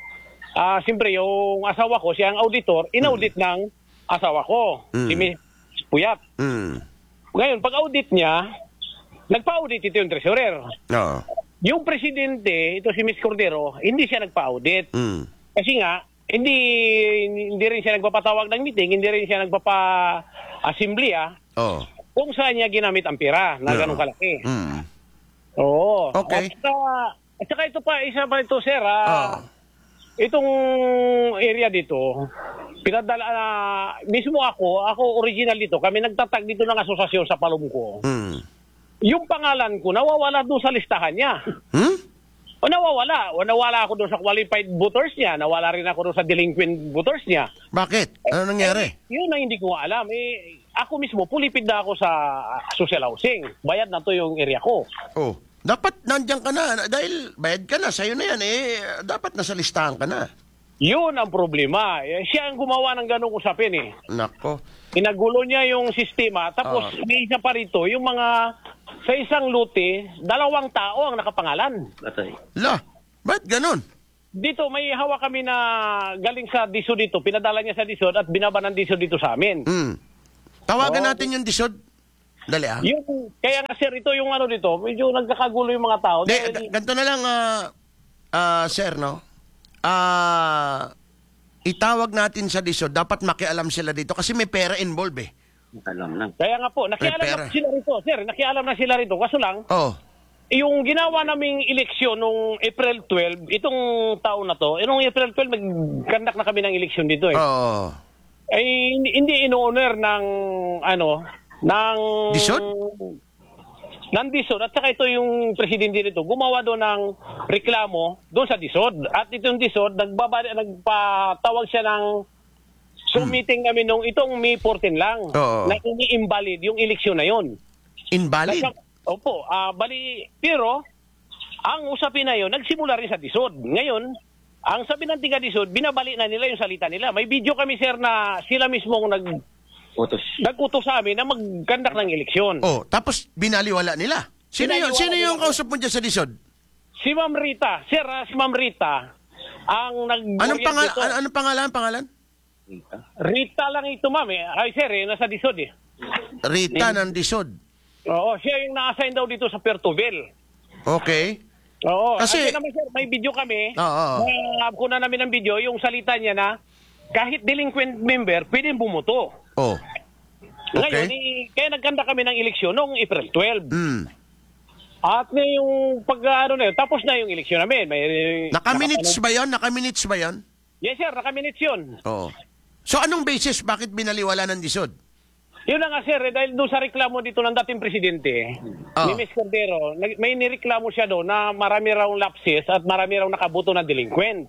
ah siyempre yung asawa ko, siya ang auditor, inaudit ng asawa ko, Mm. si Miss Puyat. Mm. Ngayon, pag-audit niya, nagpa-audit ito yung treasurer. Oo. Yung presidente, ito si Miss Cordero, hindi siya nagpa-audit. Mm. Kasi nga, hindi hindi rin siya nagpapatawag ng meeting, hindi rin siya nagpapa-assembly, Oo. kung saan niya ginamit ang pera na Oo. ganun kalaki. Mm. Oo. Okay. At saka, at saka ito pa, isa pa ito, sir, ah, itong area dito, pinadala na, mismo ako, ako original dito, kami nagtatag dito ng asosasyon sa Palumco. Mm. Yung pangalan ko, nawawala doon sa listahan niya. Hmm? O nawawala. O nawala ako doon sa qualified voters niya. Nawala rin ako doon sa delinquent voters niya. Bakit? Ano nangyari? Eh, yun ang hindi ko alam. Eh, ako mismo, pulipid na ako sa social housing. Bayad na to yung area ko. Oh. Dapat nandiyan ka na. Dahil bayad ka na. Sa'yo na yan eh. Dapat nasa listahan ka na. Yun ang problema. Eh, siya ang gumawa ng ganong usapin eh. Nako. Inagulo niya yung sistema. Tapos Ah. may isa pa rito, yung mga sa isang luti, dalawang tao ang nakapangalan. La, ba't ganun? dito may hawak kami na galing sa DISOD dito. Pinadala niya sa DISOD at binaba ng DISOD dito sa amin. Mm. Tawagan Oo. natin yung DISOD. Dali ah. Yung, kaya nga sir, ito yung ano dito, medyo nagkakagulo yung mga tao. De, Dahil- d- ganito na lang, ah, ah, sir, no? Ah, itawag natin sa DISOD. Dapat makialam sila dito kasi may pera involved eh. Alam na. Kaya nga po, nakialam Prepare. na sila rito, sir. Nakialam na sila rito. Kaso lang, Oh. yung ginawa naming eleksyon nung April twelve, itong taon na to, eh, nung April twelve, nag-conduct na kami ng eleksyon dito eh. Oo. Ay, hindi, hindi in-honor ng, ano, ng... DISOD? Ng DISOD. At saka ito yung presidente nito, gumawa doon ng reklamo doon sa DISOD. At itong DISOD, nagbaba, nagpatawag siya ng submitting kami nung itong May fourteen lang, Oo. na ini-invalid yung eleksyon na yun. Invalid? Nasa- Opo, ah bali, pero ang usapin na yun, nagsimula rin sa DISOD. Ngayon, ang sabi ng tiga DISOD, binabalik na nila yung salita nila. May video kami, sir, na sila mismo nag, nag-utos sa amin na mag-conduct ng eleksyon. Oh, tapos binaliwala nila. Sino yung, Binaliwala sino nila. yung kausap mo dyan sa DISOD? Si Ma'am Rita, sir, ah, si Ma'am Rita, ang nag Anong, pangal an- anong pangalan? Pangalan? Rita lang ito, ma'am. Eh. Ay, sir, eh, nasa DISOD eh. Rita ng DISOD. Oo, siya yung na-assign daw dito sa Puertoville. Okay. Oo, Kasi- kasi naman, sir, may video kami. Oo. Na kuna namin ng video, yung salita niya na kahit delinquent member, pwedeng bumoto. Oh. Ngayon, eh, kaya nagkanda kami ng eleksyon noong April twelve. Mm. At na yung pag ano na yun, tapos na yung eleksyon namin. May, Naka-minutes ba yun? Naka-minutes ba yun? Yes, sir, naka-minutes yun. Oo. So anong basis? Bakit binaliwala ng DISOD? Yun na nga, sir, eh, dahil doon sa reklamo dito ng dating presidente, Oh. ni Miz Cordero, nag- may nireklamo siya doon na marami raw lapses at marami raw nakabuto na delinquent.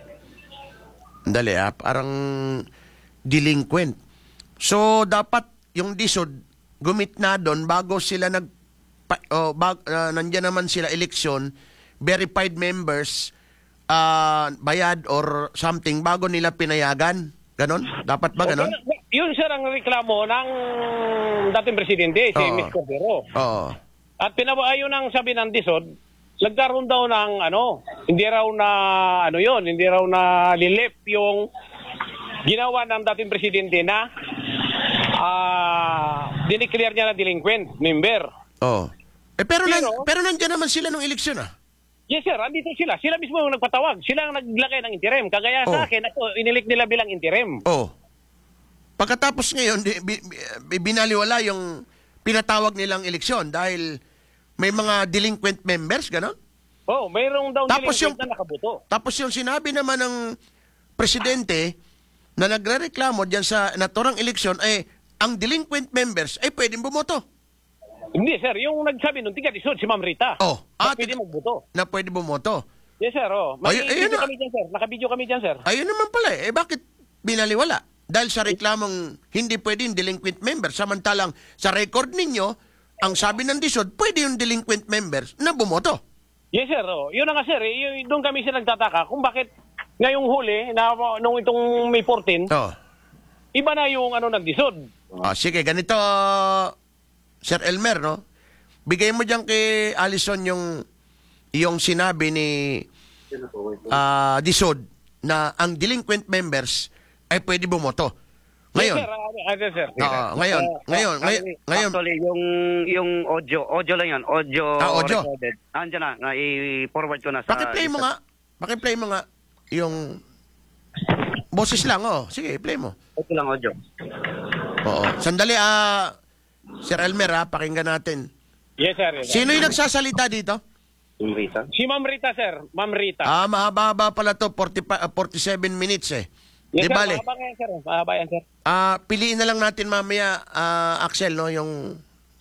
Dali ah, parang delinquent. So dapat yung DISOD gumit na doon bago sila nag pa, oh, bag, ah, nandiyan naman sila election, verified members, ah, bayad or something bago nila pinayagan. Ganon? Dapat ba ganon? Okay, yun, sir, ang reklamo ng dating presidente, si Oo. Miz Cordero. Oo. At pinabaayon ng sabi ng DISOD, nagkaroon daw ng ano, hindi raw na ano yun, hindi raw na lilip yung ginawa ng dating presidente na ah dineclare niya na delinquent member. Oh. Eh pero nan, Pero- pero nandiyan naman sila nung eleksyon ah. Yes, sir, andito sila. Sila mismo yung nagpatawag. Sila ang naglagay ng interim. Kagaya Oh. sa akin, ako, inilik nila bilang interim. Oh. Pagkatapos ngayon, di, bi, bi, binaliwala yung pinatawag nilang eleksyon dahil may mga delinquent members, ganon? Oh, mayroong daw Tapos delinquent yung- na nakabuto. Tapos yung sinabi naman ng presidente na nagrereklamo diyan sa naturang eleksyon ay ang delinquent members ay pwedeng bumoto. Hindi, sir. Yung nagsabi nun, tiga DISOD, si Ma'am Rita. Oh, na pwede magbuto. Na pwede bumoto. Yes, sir. Oh. May Ay- ayun video na. kami dyan, sir. Nakabideo kami dyan, sir. Ayun naman pala eh. Eh bakit binaliwala? Dahil sa reklamong hindi pwedeng delinquent members. Samantalang sa record ninyo, ang sabi ng DISOD, pwede yung delinquent members na bumoto. Yes, sir. Oh. Yun na nga, sir. Eh. Yung, doon kami sila nagtataka kung bakit ngayong huli, na, nung itong May fourteen, Oh. iba na yung ano ng DISOD. Ah, sige, ganito, Sir Elmer, no? Bigay mo diyan kay Allison yung yung sinabi ni ah DISOD na ang delinquent members ay pwede bumoto. Ngayon, Yes, sir. Ah, yes, sir. Oo, ngayon, Ah, ngayon, ah, ngayon, ngayon, Actually, yung yung audio, audio lang yan. Audio, Ah, audio. recorded. Andiyan na, na i-forward ko na sa... paki-play mo nga. Paki-play mo nga yung boses lang, oh. Sige, play mo. Ito lang audio. Oo. Sandali, ah, Sir Elmer, ah, pakinggan natin. Yes, sir. Yes, sir. Sino yung nagsasalita dito? Rita? Si Ma'am Rita, sir. Ma'am Rita. Ah, mahaba-haba pala to, forty, forty-seven minutes eh. Di Yes, sir. bale? Mahaba yan, sir. Mahaba yan, sir. Ah, piliin na lang natin mamaya, ah, Axel, no, yung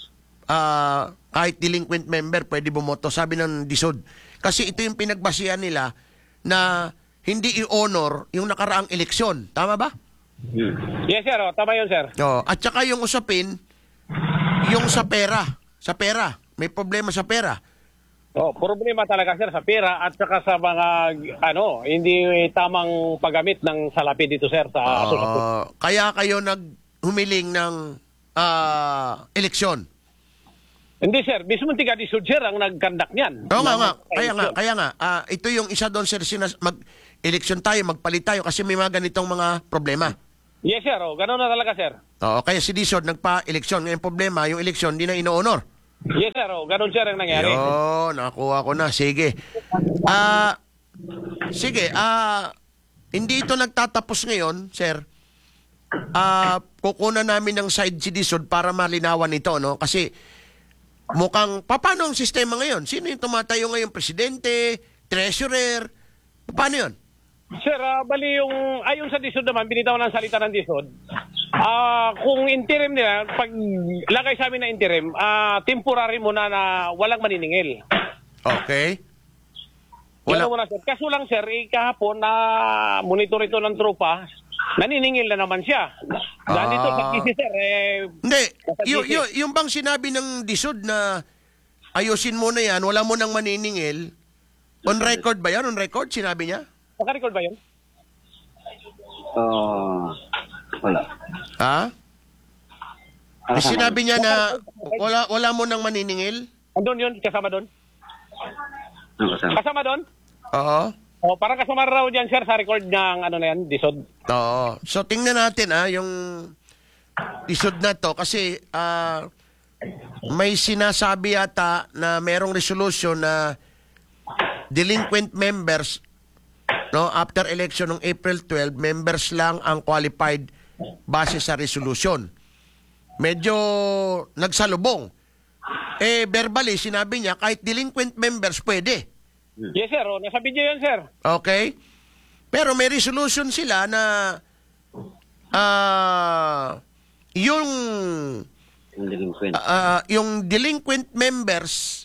ah, kahit delinquent member pwede bumoto, sabi ng DISOD. Kasi ito yung pinagbasihan nila na hindi i-honor yung nakaraang eleksyon. Tama ba? Yes, sir. Oh, tama yun, sir. Oh, at saka yung usapin, yung sa pera. Sa pera. May problema sa pera. Oh, problema talaga, sir, sa pera at saka sa mga, ano, hindi tamang paggamit ng salapi dito, sir, sa asosasyon. Ah, kaya kayo naghumiling ng ah, eleksyon. Hindi sir, mismo tiga Disod sir ang nag-conduct niyan. Oo nga, nga. Kaya nga, kaya nga. ah, ito yung isa doon, sir, sinas- mag-eleksyon tayo, magpalit tayo kasi may mga ganitong mga problema. Yes sir, oh, gano'n na talaga sir. Oo, kaya si Disod nagpa-eleksyon. Ngayon problema, yung eleksyon, di na ino-honor. Yes sir, oh, gano'n sir ang nangyari. Yo, nakuha ko na. Sige. Ah, sige, ah, hindi ito nagtatapos ngayon, sir. Ah, kukunan namin ng side si Disod para malinawan ito, no? Kasi mukhang, paano ang sistema ngayon? Sino yung tumatayo ngayon? Presidente? Treasurer? Paano yun? Sir, ah, bali yung, ayon sa Disod naman, binitaw ng salita ng Disod, ah, kung interim nila, pag lagay sa amin na interim, ah, temporary muna na walang maniningil. Okay. Wala muna sir. Kaso lang sir, eh, kahapon na monitor ito ng tropa, naniningil na naman siya. Dahil dito, Ah. pag-isi sir, eh, Hindi. Y- y- yung bang sinabi ng Disod na ayusin mo na yan, wala mo nang maniningil, on record ba yan? On record, sinabi niya? naka-record ba yun? Ah, wala. Ha? Ah, Eh, sinabi niya na wala wala mo nang maniningil? Andun yun, kasama doon? Kasama doon? Oo. O, parang kasama raw dyan sir sa record ng ano na yan, Disod. Oo. So tingnan natin ah yung Disod na to kasi ah, may sinasabi yata na merong resolution na delinquent members, no, after election ng April twelve, members lang ang qualified base sa resolution. Medyo nagsalubong. Eh, verbally, sinabi niya, kahit delinquent members, pwede. Yes sir, o, nasa video yan sir. Okay? Pero may resolution sila na ah yung delinquent. ah, yung delinquent members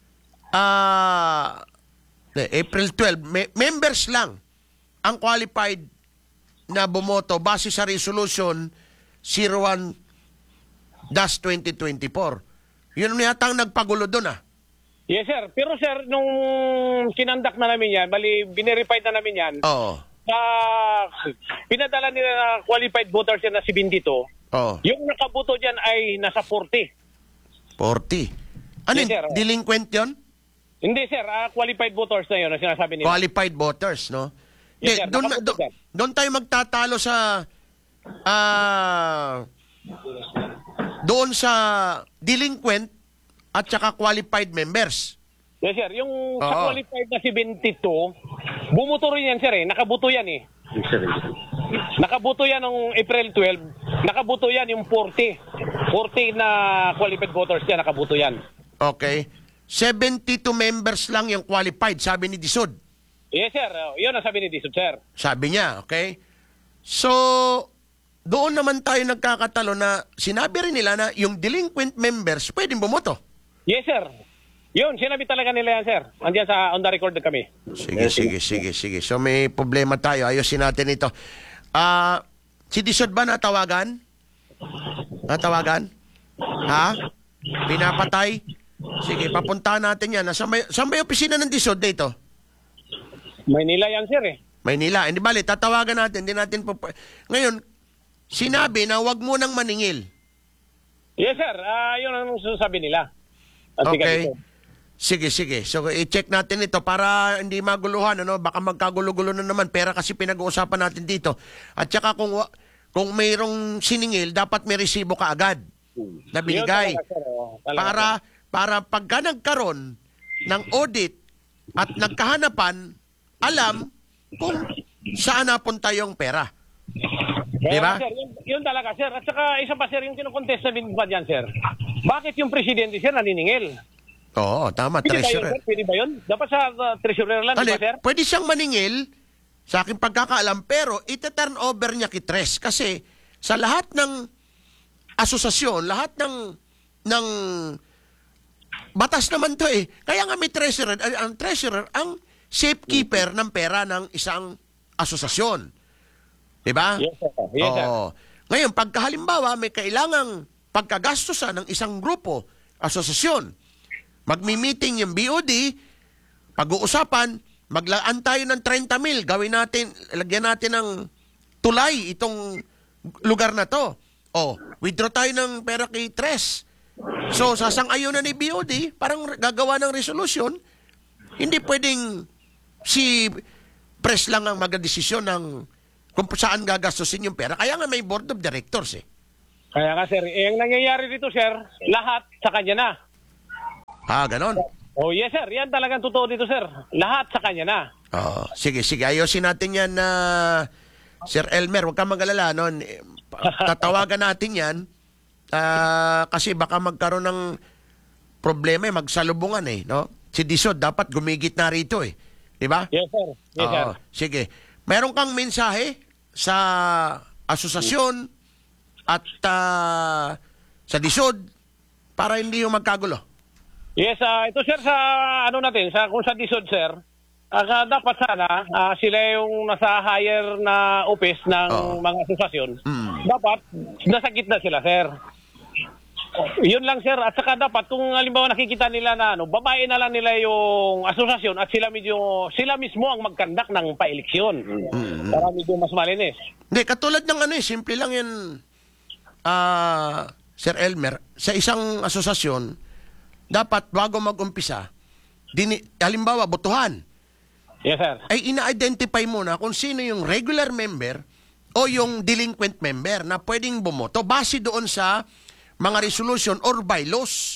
ah April twelve, me- members lang ang qualified na bumoto base sa resolution zero one dash twenty twenty-four. Yun yata ang nagpagulo doon ah. Yes sir, pero sir, nung kinandak na namin yan, bali, binerified na namin yan, Oo. na pinadala nila na qualified voters yan na seventy-two, Oo. yung nakaboto dyan ay nasa forty. forty. Ano Yes, yun? sir. Delinquent yun? Hindi sir, ah, qualified voters na yun ang sinasabi nila. Qualified voters, no? Yes, Di, sir. doon, Nakaboto do- dyan. doon tayo magtatalo sa ah doon sa delinquent at saka qualified members. Yes sir, yung Oo. sa qualified na seventy-two, bumuto rin yan sir eh, nakaboto yan eh. Nakaboto yan ng April twelve, nakaboto yan yung forty. forty na qualified voters yan, nakaboto yan. Okay. seventy-two members lang yung qualified, sabi ni Disod. Yes sir, oh, yun ang sabi ni Disod sir. Sabi niya, okay? So, doon naman tayo nagkakatalo na sinabi rin nila na yung delinquent members pwedeng bumoto. Yes sir. Yun, sinabi talaga nila yan sir. Andiyan sa on the record na kami. Sige, sige, sige, sige. So may problema tayo. Ayusin natin ito. Ah, si Disod ba natawagan? Natawagan? Ha? Pinapatay? Sige, papuntahan natin yan. Saan may, saan may opisina ng Disod dito? Maynila yan sir eh. Maynila. Hindi bali, tatawagan natin. Hindi natin po... Ngayon, sinabi na wag mo nang maningil. Yes sir, ah yun ang sasabi nila. Ang tiga Okay. dito. Sige, sige. So, i-check natin ito para hindi maguluhan. Ano? Baka magkagulo-gulo na naman. Pera kasi pinag-uusapan natin dito. At saka kung, wa- kung mayroong siningil, dapat may resibo ka agad na binigay. Yun talaga, sir, oh. Talaga, Para, para pagka nagkaroon ng audit at nagkahanapan, alam kung saan napunta yung pera. Kaya Di ba? nga, sir, yun, yun talaga sir. At saka isa pa sir, yung kinukontest na din ba dyan sir? Bakit yung presidente sir naniningil? Oo, tama. Pwede ba yun Treasurer. sir? Pwede ba yun? Dapat sa uh, treasurer lang, di Ali, ba sir? pwede siyang maningil sa aking pagkakaalam, pero ita-turn over niya kay Tres kasi sa lahat ng asosasyon, lahat ng ng batas naman to eh. Kaya nga may treasurer, ay, ang treasurer ang safekeeper ng pera ng isang asosasyon. 'Di ba? Yes sir. Yes sir. Oo. Ngayon, pagka halimbawa may kailangang pagkagastusan ng isang grupo, asosasyon, magmi-meeting yung B O D, pag-uusapan, maglaan tayo ng thirty mil, gawin natin, lagyan natin ng tulay itong lugar na to. O, withdraw tayo ng pera kay Tres. So, sasang-ayunan ni B O D, parang gagawa ng resolution, hindi pwedeng si press lang ang magdesisyon ng kung saan gagastusin yung pera. Kaya nga may board of directors eh. Kaya nga, sir, eh, ang nangyayari dito, sir, lahat sa kanya na. Ah, ganon. Oh, yes, sir. Yan talagang totoo dito, sir. Lahat sa kanya na. Oh, sige, sige. Ayosin natin yan na Sir Elmer, huwag kang mag-alala. No? Tatawagan natin yan ah, kasi baka magkaroon ng problema, eh, magsalubungan eh. No? Si Disod dapat gumigit na rito eh. Di ba? Yes, sir. Yes, sir. Oo, sige. Meron kang mensahe sa asosasyon at ah, sa Disod para hindi yung magkagulo. Yes, ah, ito, sir, sa ano natin, sa kung sa Disod, sir, ah, dapat sana ah, sila yung nasa higher na office ng mga asosasyon. Dapat nasa gitna sila, sir. Yun lang, sir. At saka dapat kung halimbawa nakikita nila na ano, babae na lang nila yung asosasyon at sila medyo sila mismo ang magkandak ng pa-eleksyon. Para medyo mas malinis. Hindi, katulad ng ano eh, simple lang yan, ah, Sir Elmer, sa isang asosasyon, dapat bago mag-umpisa, dini, halimbawa, botohan. Yes, sir. Ay ina-identify muna kung sino yung regular member o yung delinquent member na pwedeng bumoto base doon sa mga resolution or bylaws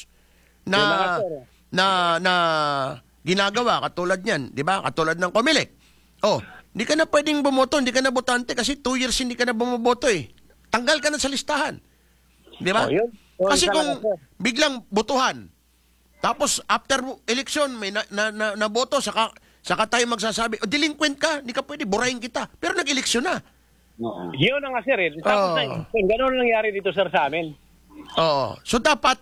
na na na ginagawa katulad niyan, 'di ba? Katulad ng COMELEC. Oh, hindi ka na pwedeng bumoto, hindi ka na botante kasi two years hindi ka na bumoboto eh. Tanggal ka na sa listahan. 'Di ba? Oh, yun. Oh, kasi kung talaga, biglang botohan tapos after election may na, na, na, na boto saka saka tayo magsasabi, oh, delinquent ka, hindi ka pwede burahin kita. Pero nag-eleksyon na. Oo. Yun ang nga, sir. Eh. Tapos Oo. na, gano'n nangyari dito, sir, sa amin. Oo. So dapat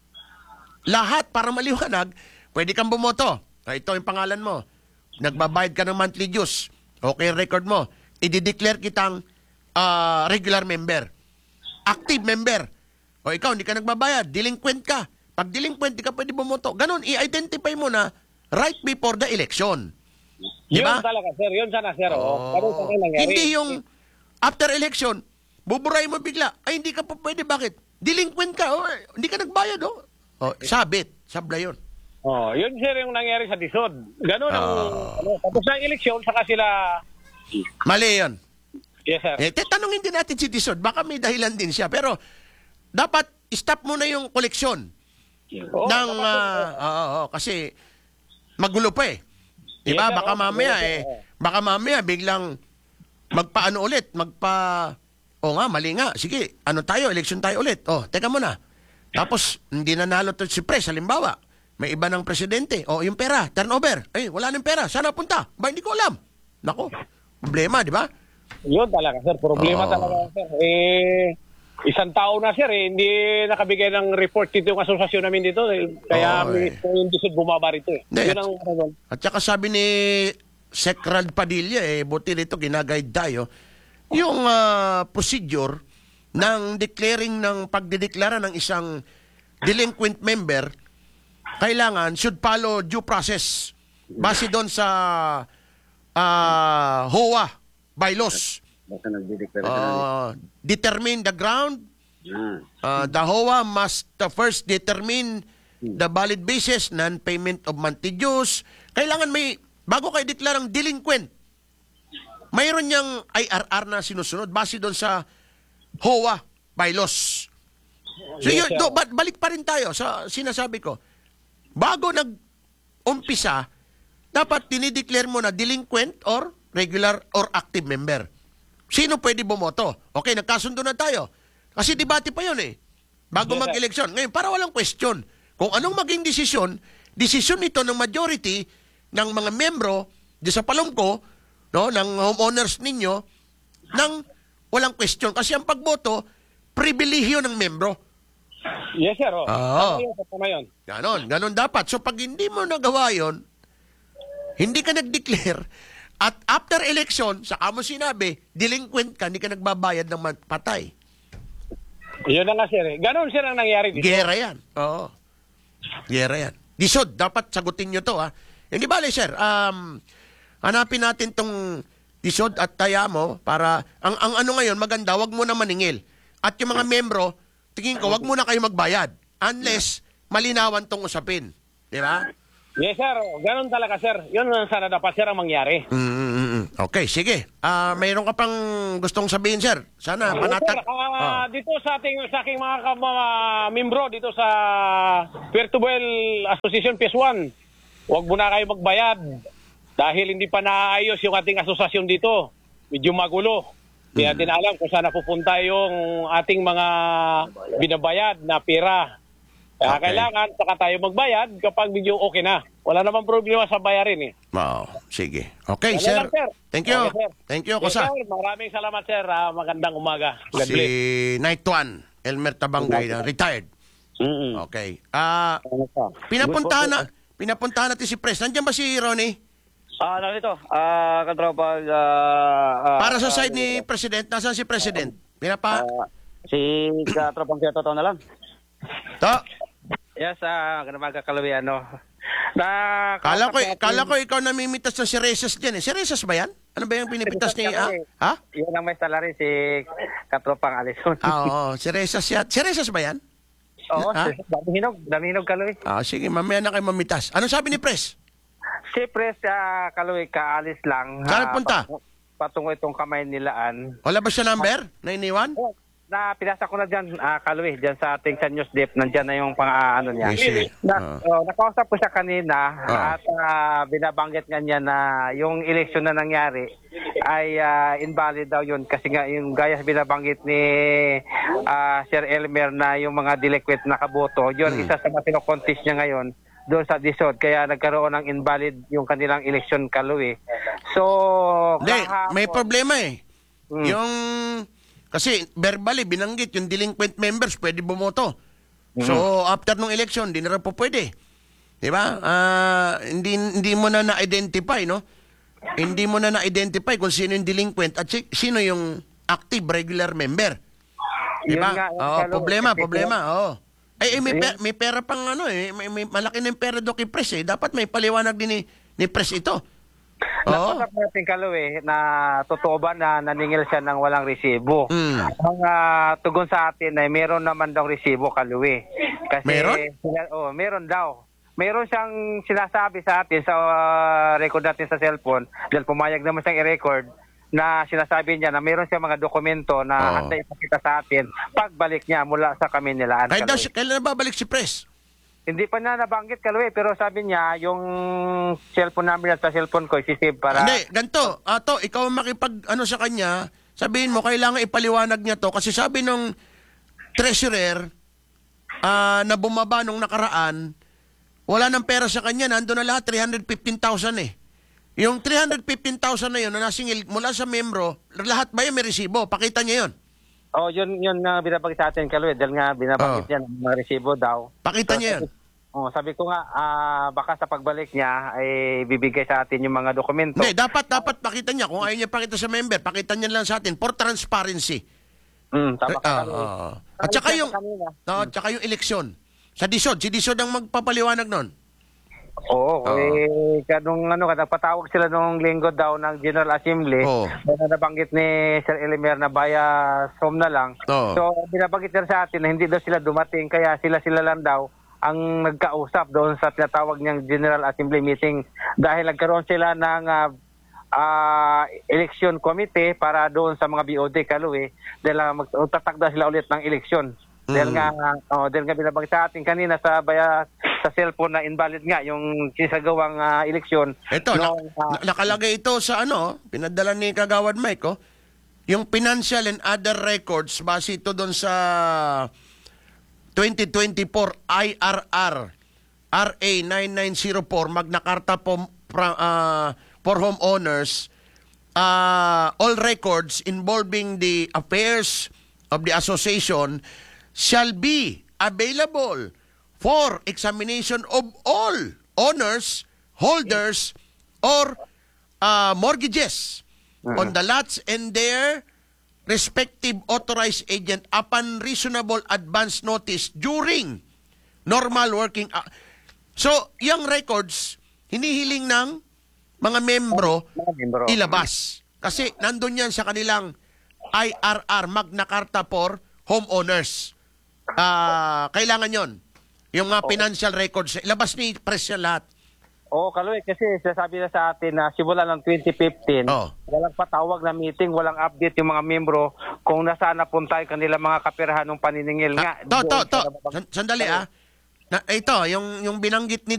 lahat para maliwanag, pwede kang bumoto. Ah, ito yung pangalan mo. Nagbabayad ka ng monthly dues. Okay, record mo. I-declare kitang ah, regular member. Active member. O ikaw, hindi ka nagbabayad. Delinquent ka. Pag delinquent, di ka pwede bumoto. Ganon, i-identify mo na right before the election. Yun Diba? talaga, sir. Yun sana, sir. Oh. Ganun sana nangyari. Hindi yung after election, buburay mo bigla. Ay, hindi ka pa pwede. Bakit? Delinquent ka. Oh, hindi ka nagbayad. Oh. Oh, sabit. Sabla yun. Oh, yun, sir, yung nangyari sa Disod. Ganun ang... ano, tapos na eleksyon, saka sila... Mali yun. Yes, sir. Eh, tanungin din natin si Disod. Baka may dahilan din siya. Pero, dapat stop mo na yung koleksyon. Oo, ng, dapat- ah, oo, oo, kasi magulo pa eh. Diba? Yes, sir. Baka Oo, mamaya magulo pa, eh, oo. baka mamaya biglang magpaano ulit, magpa, o nga, mali nga, sige, ano tayo, election tayo ulit. Oh, teka muna. Tapos, hindi nanalo to si Pres, halimbawa, may iba ng presidente. O, yung pera, turnover. Ay, wala nang pera. Saan napunta? Ba, hindi ko alam. Nako, problema, di ba? Yun talaga, sir. Problema Oo. talaga, sir. Eh, isang tao na, sir, eh, hindi nakabigay ng report dito yung asosasyon namin dito. Eh. Kaya Oo, eh. may- yung Disod bumaba rito. Eh. Hindi, Yun at- ang ano. At saka sabi ni Secrad Padilla, eh, buti rito, ginaguide tayo, yung ah, procedure ng declaring ng pagdedeklara ng isang delinquent member, kailangan should follow due process base doon sa ah, H O A bylaws. Basta nagdideklara Uh, determine the ground. Uh, the H O A must uh, first determine the valid basis, non-payment of monthly dues. Kailangan may, bago kayo deklarang delinquent, mayroon niyang I R R na sinusunod base doon sa H O A bylaws. So Yes, yun, sir. do, ba- balik pa rin tayo sa sinasabi ko. Bago nag-umpisa, dapat dinideclare mo na delinquent or regular or active member. Sino pwede bumoto? Okay, nagkasundo na tayo. Kasi debate pa yun eh. Bago Yes, sir. mag-eleksyon. Ngayon, para walang question. Kung anong maging desisyon, desisyon ito ng majority ng mga membro di sa palungko, no, ng homeowners ninyo, ng walang question. Kasi ang pagboto, pribilehyo ng membro. Yes, sir. Oh. Oo. Tama yun, sir, tama yun. Ganon, ganon dapat. So pag hindi mo nagawa yun, hindi ka nag-declare, at after election, saka mo sinabi, delinquent ka, hindi ka nagbabayad ng mat- patay. Yun na nga, sir. Eh. Ganon, sir, ang nangyari dito. Gera yan. Oo. Gera yan. Disod, dapat sagutin nyo to, ha. Hindi bale, sir. Um, hanapin natin tong Disod at taya mo para, ang, ang ano ngayon, maganda, wag mo na maningil. At yung mga membro, tingin ko, wag mo na kayo magbayad. unless malinawan tong usapin. Di ba? Yes, sir. Ganun talaga, sir. Yun ang sana dapat, sir, ang mangyari. Mm-mm. Okay, sige. Ah, mayroon ka pang gustong sabihin, sir? Sana Sir, panatag... ah, dito sa ating sa aking mga, ka- mga membro dito sa Virtual Association P S one, huwag mo na kayo magbayad dahil hindi pa naayos yung ating asosasyon dito. Medyo magulo. Hindi natin alam kung saan napupunta yung ating mga binabayad na pera. Kaya Okay. kailangan saka tayo magbayad kapag medyo okay na. Wala namang problema sa bayarin eh. Wow, sige. Okay, Wala sir. lang, sir. Thank you. Okay, sir. Thank you, Yes, Kosa. sir. Maraming salamat, sir. Ah, magandang umaga. God Si bless. Night One, Elmer Tabangay, na retired. Okay. Ah, pinapuntahan na, pinapuntahan natin si Pres. Nandiyan ba si Ronnie? Ah, narito. Ah, katropag... ah, ah, Para sa ah, side ni President, nasaan si President? Pinapa... Si katropang siya totoo na lang. To. Yes, ah, uh, magkakalawi ano. Na Kala ko, kala ko ikaw namimitas ng si Rezas dyan eh. Si Rezas ba yan? Ano ba yung pinipitas ni... Ah? Ha? Yun ang may salary si katropang Alison. Ah, oo. Si Rezas yan. Si Rezas ba yan? Oo, Ha? dami hinog, dami hinog kalawi. Ah, sige, mamaya na kayo mamitas. Ano sabi ni Pres? Si Pres uh, kalawi kaalis lang. Saan ah, punta? patungo- Patungo itong kamay nilaan. Wala ba siya number na iniwan? Na pinasa ko na dyan, uh, kalawi, dyan sa ating sa News Deep, nandyan na yung pang uh, ano niya. Yes, yes. Na, oh, nakausap ko siya kanina Ah. at uh, binabanggit nga niya na yung eleksyon na nangyari ay uh, invalid daw yun kasi nga yung gaya binabanggit ni uh, Sir Elmer na yung mga delinquent na kaboto, yun Hmm. isa sa mga pinocontest niya ngayon doon sa Disod, kaya nagkaroon ng invalid yung kanilang election kalawi. So, Hindi, kahapon- may problema eh. Hmm. Yung... Kasi verbally, binanggit yung delinquent members pwede bumoto. So, after nung election, di na rin po pwede. Di ba? Ah, hindi, hindi mo na na-identify, no? Hindi mo na na-identify kung sino yung delinquent at si- sino yung active regular member. Di Yun ba? nga, yung Oo, kalo- problema, kasi- problema. Oo. Ay, eh, may, Ayun. pe- may pera pang ano eh. May, may malaki na yung pera do kay Pres eh. Dapat may paliwanag din ni, ni Pres ito. Oo. Napasap natin kalawi na totoo ba na naningil siya ng walang resibo. Mm. Ang ah, tugon sa atin ay meron naman daw resibo kalawi. Kasi Meron? Sila, oh, meron daw. Meron siyang sinasabi sa atin sa ah, record natin sa cellphone dahil pumayag naman siyang i-record na sinasabi niya na meron siyang mga dokumento na Oo. handa ipakita sa atin pagbalik niya mula sa Kaminnilaan. Kahit daw, Kalawi. si- kailan na babalik si Pres? Hindi pa na nabanggit kalawi pero sabi niya yung cellphone number niya sa cellphone ko isisave para... Hindi, ganito. Ato, ikaw ang makipag, ano sa kanya, sabihin mo, kailangan ipaliwanag niya to. Kasi sabi nung treasurer ah, na bumaba nung nakaraan, wala nang pera sa kanya, nandun na lahat, three hundred fifteen thousand eh. Yung three hundred fifteen thousand na yun, na nasingil mula sa membro, lahat ba yung may resibo? Pakita niya yun. Oh, yun yun nga binabanggit sa atin kalawi dahil nga binabanggit Oh. niya ng mga resibo daw. Pakita So, niya yun. sabi- Oh, sabi ko nga ah, baka sa pagbalik niya ay bibigay sa atin yung mga dokumento. Hindi, dapat, dapat pakita niya. Kung ayaw niya pakita sa member, pakita niya lang sa atin for transparency. Mm, tama ka. Ah, Kalawi. ah. At saka yung, no, at saka yung eleksyon. Sa Disod, si Disod ang magpapaliwanag nun. Oo, eh kanung ano kada patawag sila nung linggo daw ng General Assembly. Oo. Na nabanggit ni Sir Elimer na via Zoom na lang. Oo. So binabanggit nila sa atin na hindi daw sila dumating kaya sila sila lang daw ang nagkausap doon sa tinatawag niyang General Assembly meeting dahil nagkaroon sila ng ah, ah, election committee para doon sa mga B O D Kalawi dahil uh, magtatakda sila ulit ng eleksyon. Dahil nga oh, dahil nga binabanggit sa atin kanina sa baya sa cellphone na invalid nga yung sinasagawang ah, eleksyon. Ito, na, Noong, ah, na- nakalagay ito sa ano, pinadala ni Kagawad Mike, oh. Yung financial and other records, base ito doon sa twenty twenty-four I R R, R A nine nine zero four, Magna Carta po, pra- ah, for homeowners, ah, all records involving the affairs of the association shall be available for examination of all owners, holders, or uh, mortgages on the lots and their respective authorized agent upon reasonable advance notice during normal working hou- So, yung records, hinihiling ng mga membro ilabas. Kasi nandun yan sa kanilang I R R, Magna Carta for homeowners. Ah, kailangan yon Yung mga financial records, ilabas ni press yan lahat. Oo, Kaloy, kasi sasabi na sa atin na simula ng twenty fifteen, Oh. walang patawag na meeting, walang update yung mga membro kung nasaan napunta yung kanilang mga kapirahan ng paniningil nga. To, to, to. San- Sandali ah. Na, ito, yung, yung binanggit ni